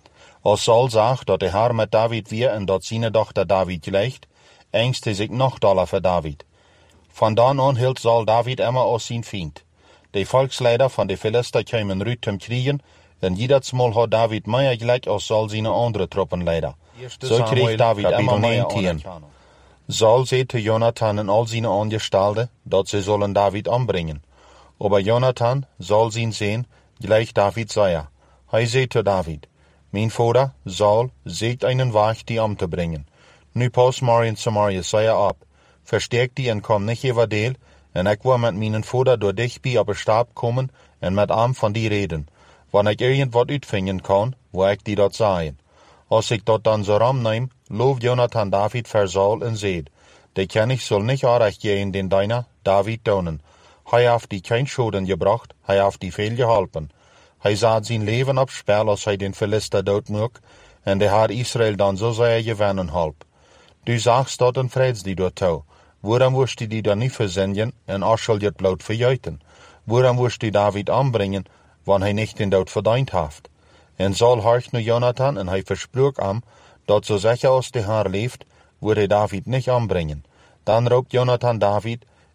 Als Saul zag dat de Herr met David weer en dat seine Tochter David gleicht, ängste zich nog doller voor David. Van dan aan hield Saul David immer als zijn Feind. De Volksleider van de Philister kwamen ruit zum Kriegen, en jedersmal had David meer gelijk als Saul seine andere Truppenleider. So kreeg David immer mehr Tieren. Saul zei te Jonathan en al seine Angestellten, dat ze sollen David umbringen. Aber Jonathan, Saul sein Sohn, gleich David sei. Hij zei te David, mein Vater, Saul, sägt einen Weg, die umzubringen. Nu pas maar in Samaria sei ab. Verstärkt die en kom nicht über deel, en ik wil met meinen Vater door dich bij op een Stab kommen en met am van die reden. Wanneer ik irgendwat uitvinden kan, wil ik die dat zeggen. Als ik dat dan zo ram neem, looft Jonathan David voor Saul en zeid, de König soll nicht aardig gehen den deiner David donen. Hij heeft die geen Schoden gebracht, hij heeft die veel geholpen. Hij zat zijn leven op spel als hij den Philister doodmoek, en de Herr Israël dan zo zeer gewinnen help. Du sagst dat en vreds die door toe. Waarom woest die die dan niet verzenden en als zal je het bloot verjuiten? Waarom woest die David aanbrengen, wanneer hij niet den dood verdiend heeft? En Saul horcht naar Jonathan en hij versprook hem, dat zo zeker als de Herr leeft, wordt hij David niet aanbrengen. Dan roept Jonathan David,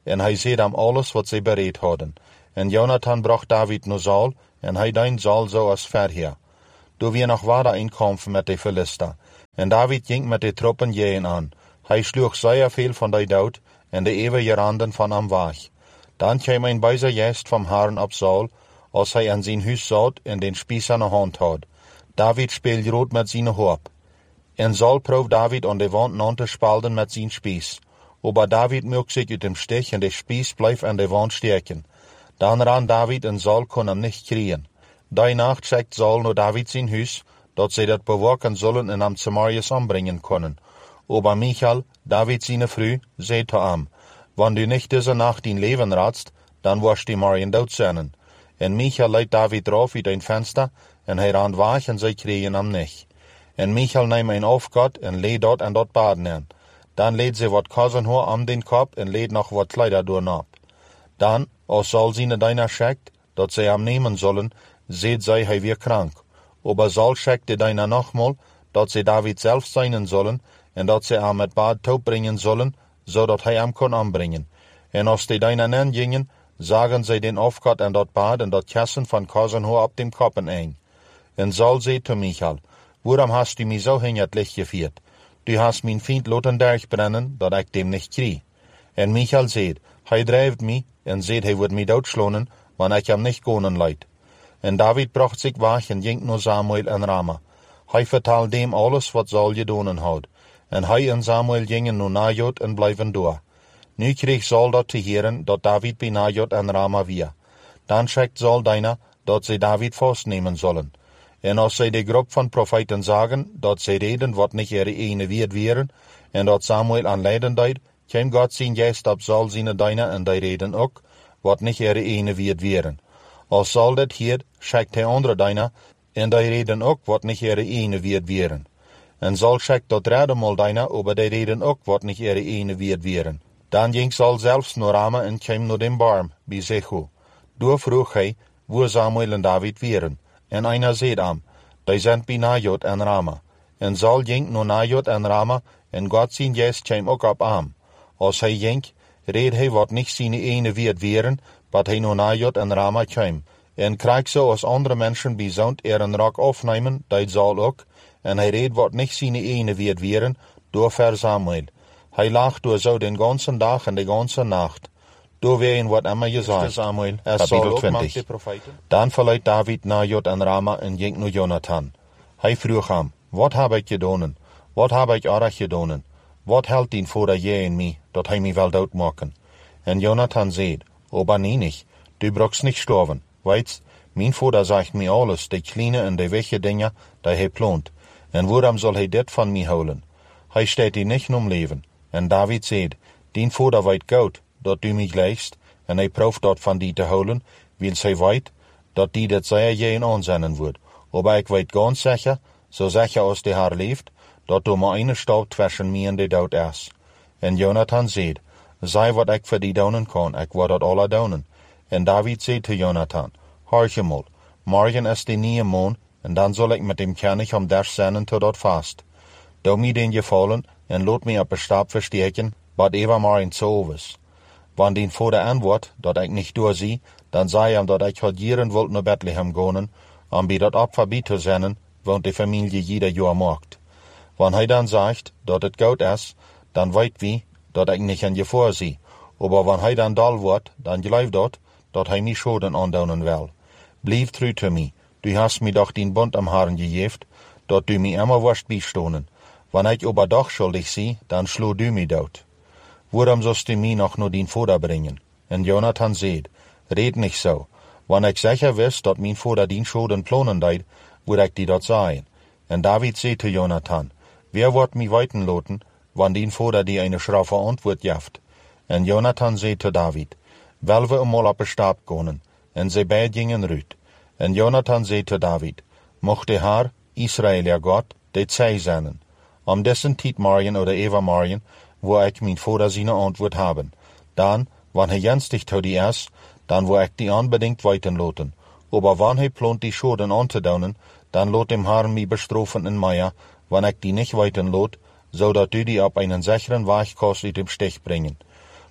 en hij zei hem alles wat zij bereid hadden. En Jonathan bracht David naar Saul, en hij deed Saul zoals verheer. Toen weer nog wader inkommen met de Philister. En David ging met de troepen jeen aan. Hij sloeg zeer veel van die dood, en de eeuwige randen van hem weg. Dan kwam een bijzer jest van Herren op Saul, als hij aan zijn huis zat en den spies aan de hand had. David speelde rood met zijn hoop. En Saul proef David aan de wand aan te spelden met zijn spies. Aber David mögt sich uit dem Stich en de spies bleef aan de wand steken. Dan ran David en Saul kon hem nicht kriegen. Die Nacht schickt Saul naar David zijn huis, dat zij dat bewaken zullen en hem Samarias umbringen können. Aber Michal, David seine Frau, zei zu ihm, wenn du nicht diese Nacht dein Leben ratst, dann wirst du morgen dood zijn. En Michal leidt David drauf uit een Fenster, en hij ran weg en zij kregen hem nicht. En Michal nahm een Aufgott en leed dort en dort baden aan. Dan leed ze wat Kosenhoor am den Kopf en leed nog wat Kleider doornap. Dan, als Saul seine Diener schickt, dat zij hem nemen zullen, seht zij hij weer krank. Aber Saul schickt de Diener nochmal, dat zij David zelf zijn zullen, en dat zij hem met Bad taub bringen zullen, zodat hij hem kon aanbrengen. En als de Diener nen gingen, zagen zij den Aufgott en dat Bad en dat Kissen van Kosenhoor op dem Koppen ein. En Saul zei zu Michal, waarom hast du mich so hin het licht gevierd? Du hast mijn Feind laten durchbrennen, dat ik dem nicht krieg. En Michal zei, hij drijft mij, en zei hij wordt mij doodslonen, wanneer ik hem nicht gonen leid. En David bracht zich weg en ging naar Samuel en Rama. Hij vertelde dem alles wat Saul gedaan had. En hij en Samuel gingen naar Najot en blijven door. Nu kreeg Saul dat te horen, dat David bij Najot en Rama weer. Dan schickt Saul Diener, dat zij David vastnemen zullen. En als zij de groep van profeten zagen, dat zij reden wat niet ihre ene weerd wären, en dat Samuel aan leiden deed, kwam God zijn geest op Saul zijn Diener en die reden ook, wat niet ihre ene weerd wären. Als Saul dat hield, schickt hij andere Diener, en die reden ook wat niet ihre ene weerd wären. En Saul schickt dat derde mal Diener, aber die reden ook wat niet ihre ene weerd wären. Dan ging Saul zelfs naar Rama en kwam naar den Barm, bij Zechu. Door vroeg hij, waar Samuel en David wären. En einer zei hem, die zijn bij Najot en Rama. En Saul ging naar Najot en Rama, en God zijn geest kwam ook op hem. Als hij ging, reed hij wat niet zijn ene weerd wären, wat hij naar Najot en Rama kwam. En kreeg zo als andere mensen bijzond er een rok afnemen, deed Saul ook, en hij reed wat niet zijn ene weerd wären, door ver Samuel. Hij lag door zo den ganzen dag en de ganze nacht. Door ween wat immer gezegd. Samuel, Kapitel twintig. Dan verliet David Najot en Rama en ging naar Jonathan. Hij vroeg hem, wat heb ik gedaan? Wat heb ik erg gedaan? Wat helpt dien vader jij en mij, dat hij mij wil doodmaken? En Jonathan zei, aber nee nicht, du brauchst nicht sterven. Weitst, mijn vader zegt mij alles, de kleine en de wichtige dingen, die hij plant. En waarom zal hij dit van mij houden? Hij steht die niet om leven. En David zei, dien vader weet goed, dat du mich leist, en hij proeft dat van die te houden, wil zij weet, dat die dat zeer jeen aanzennen wordt. Aber ik weet ganz zeker, zo zeker als de haar leeft, dat er maar een stap tussen mij en de dood is. En Jonathan zei, zei wat ik voor die doen kan, ik word dat alle doen. En David zei te Jonathan, hoor je mal, morgen is de nieuwe maan, en dan zal ik met dem König om der zenden tot dat vast. Doe mij den gevallen, en laat mij op een stap versteken, wat even maar in zo is. Wann den vader antwoord, dat ik niet doorzie, dan zei hem dat ik had jaren wilt naar Bethlehem gaan, om bij dat Opfer bij te zenden, want de familie jeder jaar maakt. Wann hij dan zegt, dat het goed is, dan weet wie, dat ik niet in gevaar zie. Aber wann hij dan dal wordt, dan geloof dat, dat hij mij schoden aandoen wil. Blijf trouw te mij, du hast mij doch den Bund am Herrn gegeven, dat du mij immer wirst bijstonen. Wann ik aber doch schuldig zie, dan slo du mij dood. Waarom zost du mij nog naar dien vader brengen? En Jonathan zei, red nicht so. Wann ik zeker wist dat mijn vader dien schoden plannen deed, would ik die dat zeggen. En David zei te Jonathan, wer wordt mij weten laten, wann dien vader die eine schraffe antwoord geeft? En Jonathan zei te David, wel we eenmaal op een stap gaan. En zij beid gingen uit. En Jonathan zei te David, mocht de Heer, Israël ja God, dit zij zijn. Om dessen tijd morgen oder overmorgen, wo ik mijn vader zijn antwoord hebben. Dan, wann hij jenstig tot die is, dan wil ik die unbedingt weten laten. Aber wann hij plant die schoden aan te doen, dan laat dem Herrn mij bestrafen in mij, wann ik die nicht weten laat, zodat du die op einen sicheren Weg kannst uit dem Stich brengen.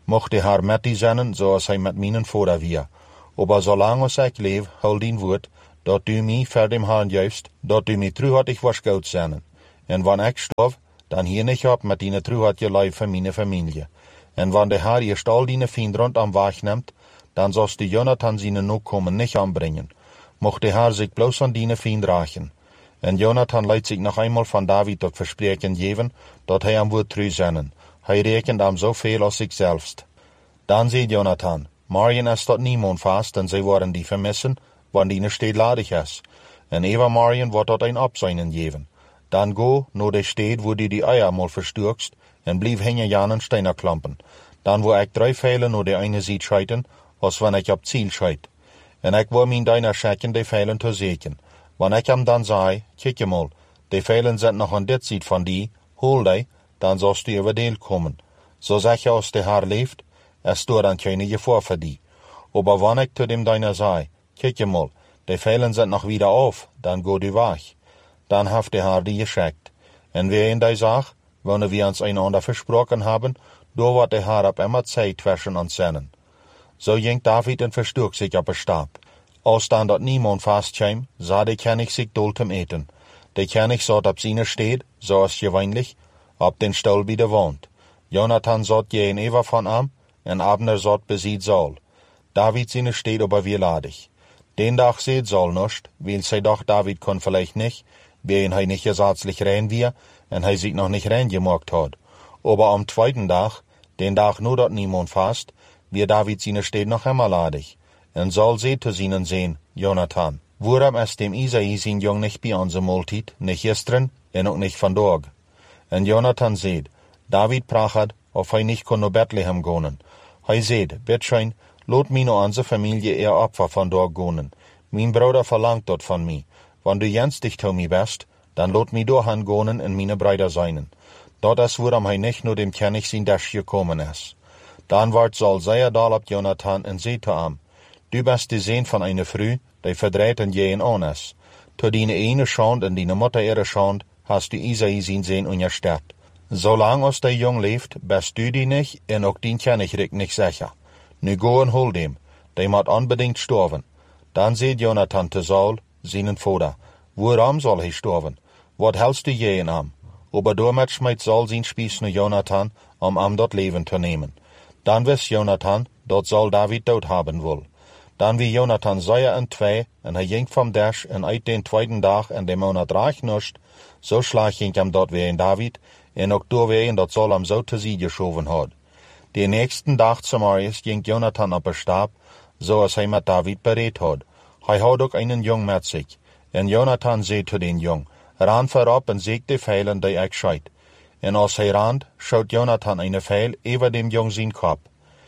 mochte haar met die zennen, zoals hij met mijnen vader weer. Aber zolang als ik leef, hou dien woord, dat du mij voor dem Herrn juist, dat du mij truhartig was goud zennen. En wanneer ik sterf, dan hier niet op met die truhartige lijf van mijn familie. En wanneer de Herr eerst al die vrienden rondom wegneemt, dan zoals de Jonathan zijn Nachkommen niet aanbrengen. Mocht de Herr zich bloos aan die vriend dragen. En Jonathan leidt zich nog eenmaal van David tot verspreken geven, dat hij hem wordt trouw zennen. Hij rekent hem zoveel als zich zelfst. Dan zei Jonathan, Marien is tot niemand vast, en zij worden die vermissen, wanneer die steed ladig is. En Eva Marien wordt tot een opzijnen geven. Dan go naar de stad, wo die die eier mal versturkst, en blijf hingen Jan en Steiner klampen. Dan wo ik drie veilen naar de eine ziet scheiten, als wanneer ik op ziel scheit. En ik wil mijn deiner schekken de veilen te zeken. Wanneer ik hem dan zei, kijk je mal, de veilen zijn nog aan dit ziet van die, hol die, dan zost u over deel komen. Zo zeg je als de Herr leeft, er stoor dan keine Gefahr voor die. Aber wanneer ik te dem deiner zei, kijk je mal, de veilen zijn nog wieder auf, dan go du weg. Dan heeft de Herr die geschickt. En wie in die zag, wanneer wir uns einander versprochen haben, do wordt de Herr op immer Zeit zwischen uns zennen. So ging David en versturk sich op een stab. Als dan dat niemand vastkwam, sah de König sich doltem eten. De König zat op zijn steed, zoals gewöhnlich, op den Stuhl bij de wand. Jonathan zat gegenüber von ihm, en Abner zat besiet Saul. David seine steed aber wie ladig. Den Tag seht Saul nicht, weil sie doch David kon vielleicht nicht, wen hij nicht gesetzlich rein wir, en hij sich noch nicht rein gemacht hat. Aber am zweiten Tag, den Tag nur dat niemand fast, wir David seine steed noch immer ladig. En Saul seht zu seinen sehen, Jonathan, worum ist dem Isai sein Jung nicht bei unserer Multit, nicht gestern, en auch nicht von Tag. En Jonathan seht, David prachat, of hij nicht kon naar Bethlehem gonen. Hij seht, bitteschön, lot mir no unsere Familie eher Opfer von dort gonen. Mein Bruder verlangt dort von mi. Wann du jens dich to mi best, dann lot mi dohan gonen en meine Brüder seinen. Dort is worum hij nicht nur dem König sein Dash gekommen is. Dan ward Saul sehr doll op Jonathan en zei to am, du bist de Sehn von einer Frau, die verdreht en je an is. To dine eine Schand en dine Mutter ihre Schand, hast du Isai sein Sehn ungerstärkt. Solang als der Jung leeft, bist du die nicht, en ook dien König nicht sicher. Nu go en hol dem, der moet unbedingt sterven. Dan zei Jonathan te Saul, seinen Vater, waarom soll hij sterven? Wat hältst du je in am? Aber damit schmeidt Saul sein Spieß naar Jonathan, um am dort Leben zu nehmen. Dan wist Jonathan, dat Saul David dood haben will. Dan wie Jonathan sehr en twee, en hij ging vom Dash, en uit den tweeden dag en de Monat reich nischt, so schlag ging hem dort weer in David, en ook doorwegen dat Saul hem zo te zie geschoven had. Den nächsten Tag zum Morgens ging Jonathan op een stab, zoals hij met David bereid had. Hij had ook einen Jung met zich. En Jonathan zei zu den Jung, ran voorop en zeek de veilen die ik scheit. En als hij rand, schaut Jonathan eine Veil über dem Jung zijn kop.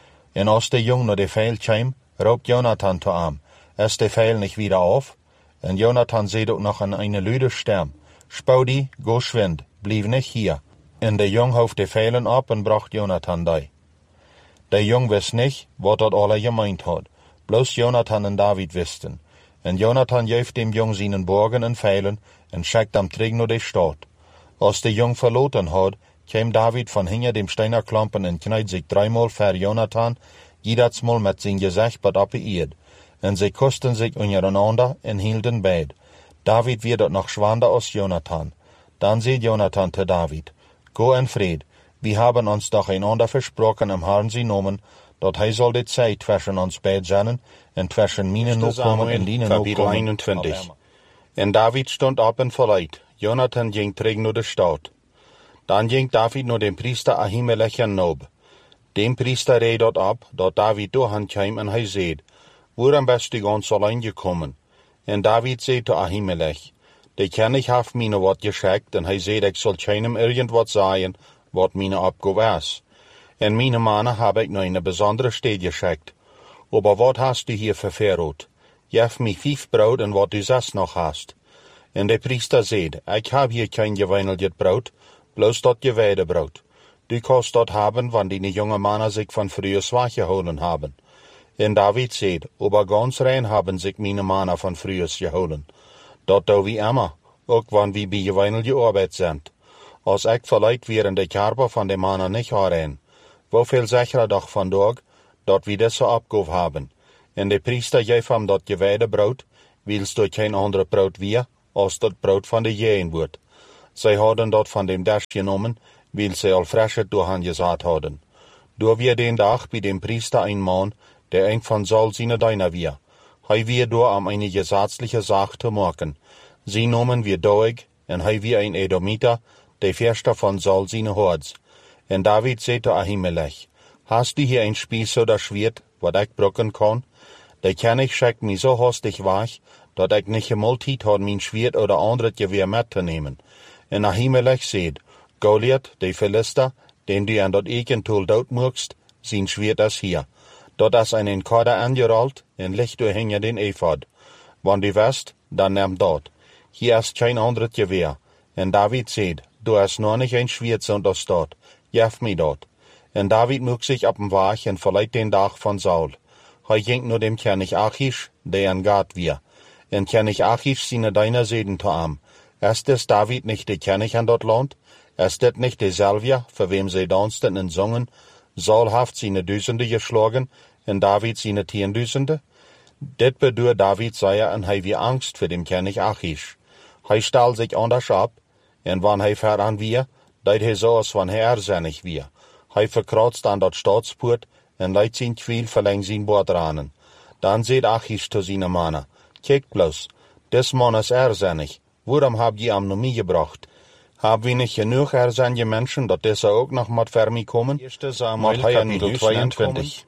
En als de Jung naar de Veil kwam, roept Jonathan zu ihm, ist de Veil nicht wieder auf? En Jonathan zei ook noch an eine lüde Stem, Spaudi, go schwind, blieb nicht hier. En de Jung hoofd de Veilen op en bracht Jonathan die. Der Jung wist nicht, wat dat alle gemeint had. Bloß Jonathan en David wisten. En Jonathan geeft dem Jung seinen Borgen en Pfeilen en schickt am terug naar de stad. Als de Jung verloten had, kwam David von hinter dem Steinerklampen en kneit sich dreimal für Jonathan, jedersmal met zijn gezicht bad op de eerd. En sie kusten sich untereinander en hielden beid. David wird dort noch schwander als Jonathan. Dann sagt Jonathan zu David, go en Fried, wir haben uns doch einander versprochen im Herrn sie nomen, dat hij soll die Zeit zwischen uns beid zijn en zwischen minen Nachkommen en dine Nachkommen. einundzwanzig. En David stond op en verleit. Jonathan ging terug naar de stad. Dan ging David naar den Priester Ahimelech en Nob. Dem Priester reed dort op, dat David doorhand kwam en hij zei, waarom bist du ganz allein gekommen? En David zei te Ahimelech, de König heeft mij wat geschickt en hij zei, ik zal keinem irgendwas sagen, wat meine Abgabe is. En meine Mannen heb ik naar een besondere stad geschickt. Aber wat hast du hier ververrot? Geef mij vijf brood en wat du zes nog hast. En de priester zei, ik heb hier kein geweinelget brood, bloß dat geweide brood. Du kannst dat haben, wann die junge Mannen sich von früher zwach geholen haben. En David zei, aber ganz rein haben sich meine Mannen von früher geholen. Dat do wie immer, ook wann wie bij geweinelge Arbeit sind. Als ik verleiht wären de Körper von de Mannen nicht herein. Woveel sicherer doch vandaag, dat we dit zo abgoof hebben. En de priester geeft hem dat gewijde brood, wils door geen andere brood weer, als dat brood van de jeen wordt. Zij hadden dat van dem Dash genomen, wils zij al frische door han gezaad hadden. Door weer den dag bij dem priester een man, der een van Saul seine Diener weer. Hij weer door am eine gesetzliche Sache te maken. Sie nomen weer Doeg, en hij weer een Edomiter, der Förster von Saul seine Hords. En David zei te Ahimelech, hast du hier ein Spieß oder Schwert, wat ik brocken kan? Der König schickt mich so hastig weg, dat ik nicht einmal Zeit had mein Schwert oder anderes Gewehr mitzunehmen. En Ahimelech seht, Goliath, der Philister, den du an dat Ekentul dood moegst, sein Schwert is hier. Dat is an den Kader angerollt, en licht du hängen den Ephod. Wann du west, dann nimm dat. Hier ist kein anderes Gewehr. En David seht, du hast noch nicht ein Schwert, sondern dat. Jef mi dat. En David moeg sich ab dem Weg en verleiht den Dag von Saul. Hij ging nur dem König Achish, der an Gad wir. En König Achish seine Diener seden to am. Ist es David nicht der König an dat Land? Ist das nicht derselbe, für wem sie dansten und sungen? Saul haft seine Düsende geschlagen, en David seine Tiendüsende? Dit bedur David sei en hij wie Angst für den König Achish. Hij stahl sich anders ab, en wann hij veran wir, deit hij so als wann hij ersinnig wir. Hij verkratzt an dat Staatspoort, en leidt zijn kwiel verleng zijn Bordranen. Dan seht Achish zu seine Manne, kijkt bloß, des Mann is ersinnig, waarom hab je am nomie gebracht? Hab wir nicht genug ersinnige Menschen, dat deze ook nog mat vermi kommen? Eerste Samuel, Kapitel tweeëntwintig.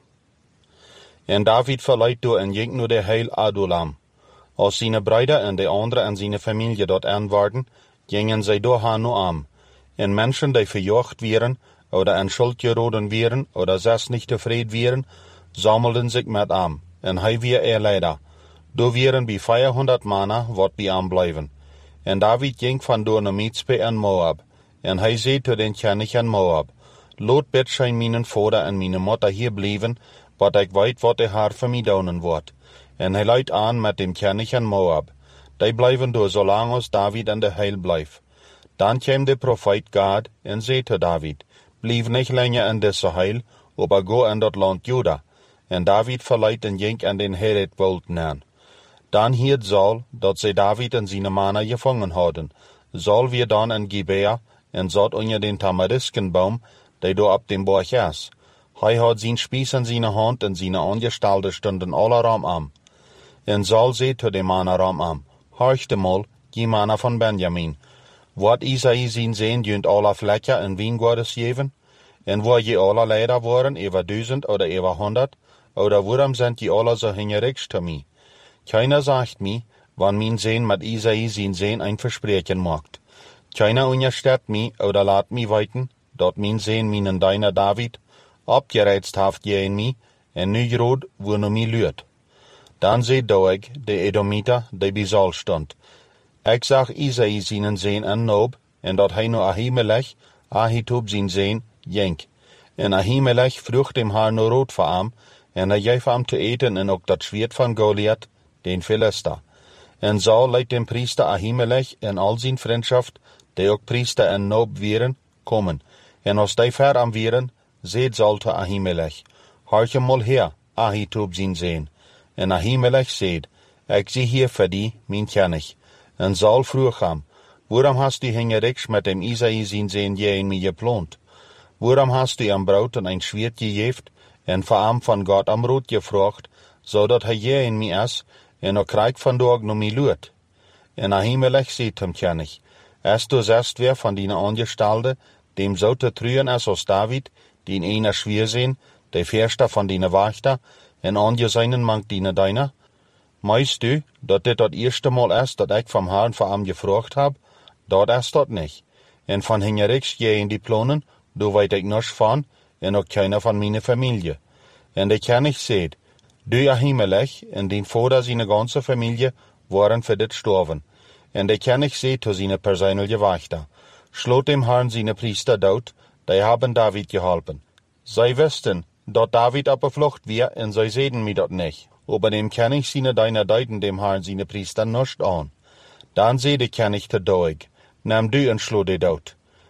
En David verleiht door en ging nur der Heil Adulam. Als seine Brüder en de andere en seine Familie dort anwarden, gingen zij door haar nu am. En Menschen, die verjocht wären, oder an Schuld geroden wären, oder selbst nicht tevreden wären, sammelten sich mit am. En hij weer er leider. Do wären wie vierhundert Manner, wat bij am bleiben. En David ging van door naar Mizpe en Moab. En hij zei te den König en Moab, Lot bid zijn mijn vader en mijn moeder hier blijven, wat ik weet wat de haar voor mij doen wordt. En hij leidt aan met dem König en Moab. Die blijven door zolang als David en de Heil blijft. Dan kwam de profeet Gad en zei te David, blijf niet langer in deze Heil, aber go in dat land Juda. En David verleidt en ging an den Heret wollten aan. Dan hiert Saul, dat zij David en zijn mannen gevangen hadden. Saul weer dan in Gibea en zat onder den Tamariskenbaum, die door op dem Borg is. Hij had zijn Spieß in zijn hand en zijn Angestellte stonden alle ram am. En Saul zei te de mannen ram am, horchte mal, die mannen van Benjamin, wat Isai zijn zijn junt alle vlekken en wijngaarden geven? En waar je alle leider waren, over duizend oder over honderd, oder waarom zijn die alle so hingerig te mij? Keiner sagt mir, wann mein Sehn mit Isai sein Sehn ein Versprechen macht. Keiner unterstellt mi oder lat mi weiten, dort mein Sehn meinen deiner David, abgereizt haft je in mi, en nu grod, wo no mi lürt. Dan zei Doeg, de Edomiter, de bij Saul stond. Ik zag Isai seinen Sehn an Nob, en dat hij no Ahimelech, Ahitub sein Sehn, jenk. En Ahimelech vroeg dem haar no rood voor am, en hij geef am te eten en ook dat Schwert van Goliath, den Philister. En Saul leidt dem Priester Ahimelech en al zijn vriendschaft, die ook Priester en Nob wären, kommen. En als die ver am wären, seht Saul te Ahimelech, horche mal her, Ahitub zijn Sehn. En Ahimelech seht, ik zie hier für die, mein König. En Saul vroeg hem, waarom hast du hingeriks met dem Isai zijn Sehn je in mij geplant? Waarom hast du am Braut en ein Schwert gegeft, en voor am van Gott am Rot gefragt, zodat hij je in mij is, en ook krijg vandaag no mij luurt? En Ahimelech zei hem König, es du zest wer van die Angestellte, dem so te trüen is als David, die einer schwer zijn, de Förster van die Wachter, en angesehen mank die deiner? Meist du, dat dit dat eerste Mal is, dat ik vom Herrn voor am gefragt hab? Dat is dat nicht. En van hingeriks je in die Plonen, du weet ik nichts van, en ook keiner van meine Familie. En de König seht, du Ahimelech en din vader seine ganze Familie waren für dit gestorben. En de König seht zu seine persönliche Wächter, schlot dem Herrn seine Priester dood, die haben David geholpen. Zij wisten, dat David op de Flucht war, en zij sehen mir dat nicht. Aber dem König seine deiner deuten dem Herrn seine Priester nicht an. Dan zei de König te Doeg, nimm du en schlot die dood.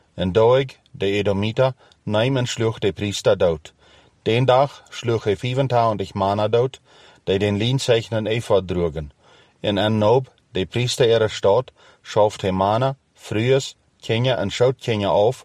En Doeg, de Edomiter, neem en sloeg de priester dood. Den dag sloeg hij vierentwintig mannen dood, die den lienzeichnen Ephod droegen. En en Nob, de priester ihrer Stadt, schauft hij mannen, Frühes, Kinder en Schoutkinderen auf,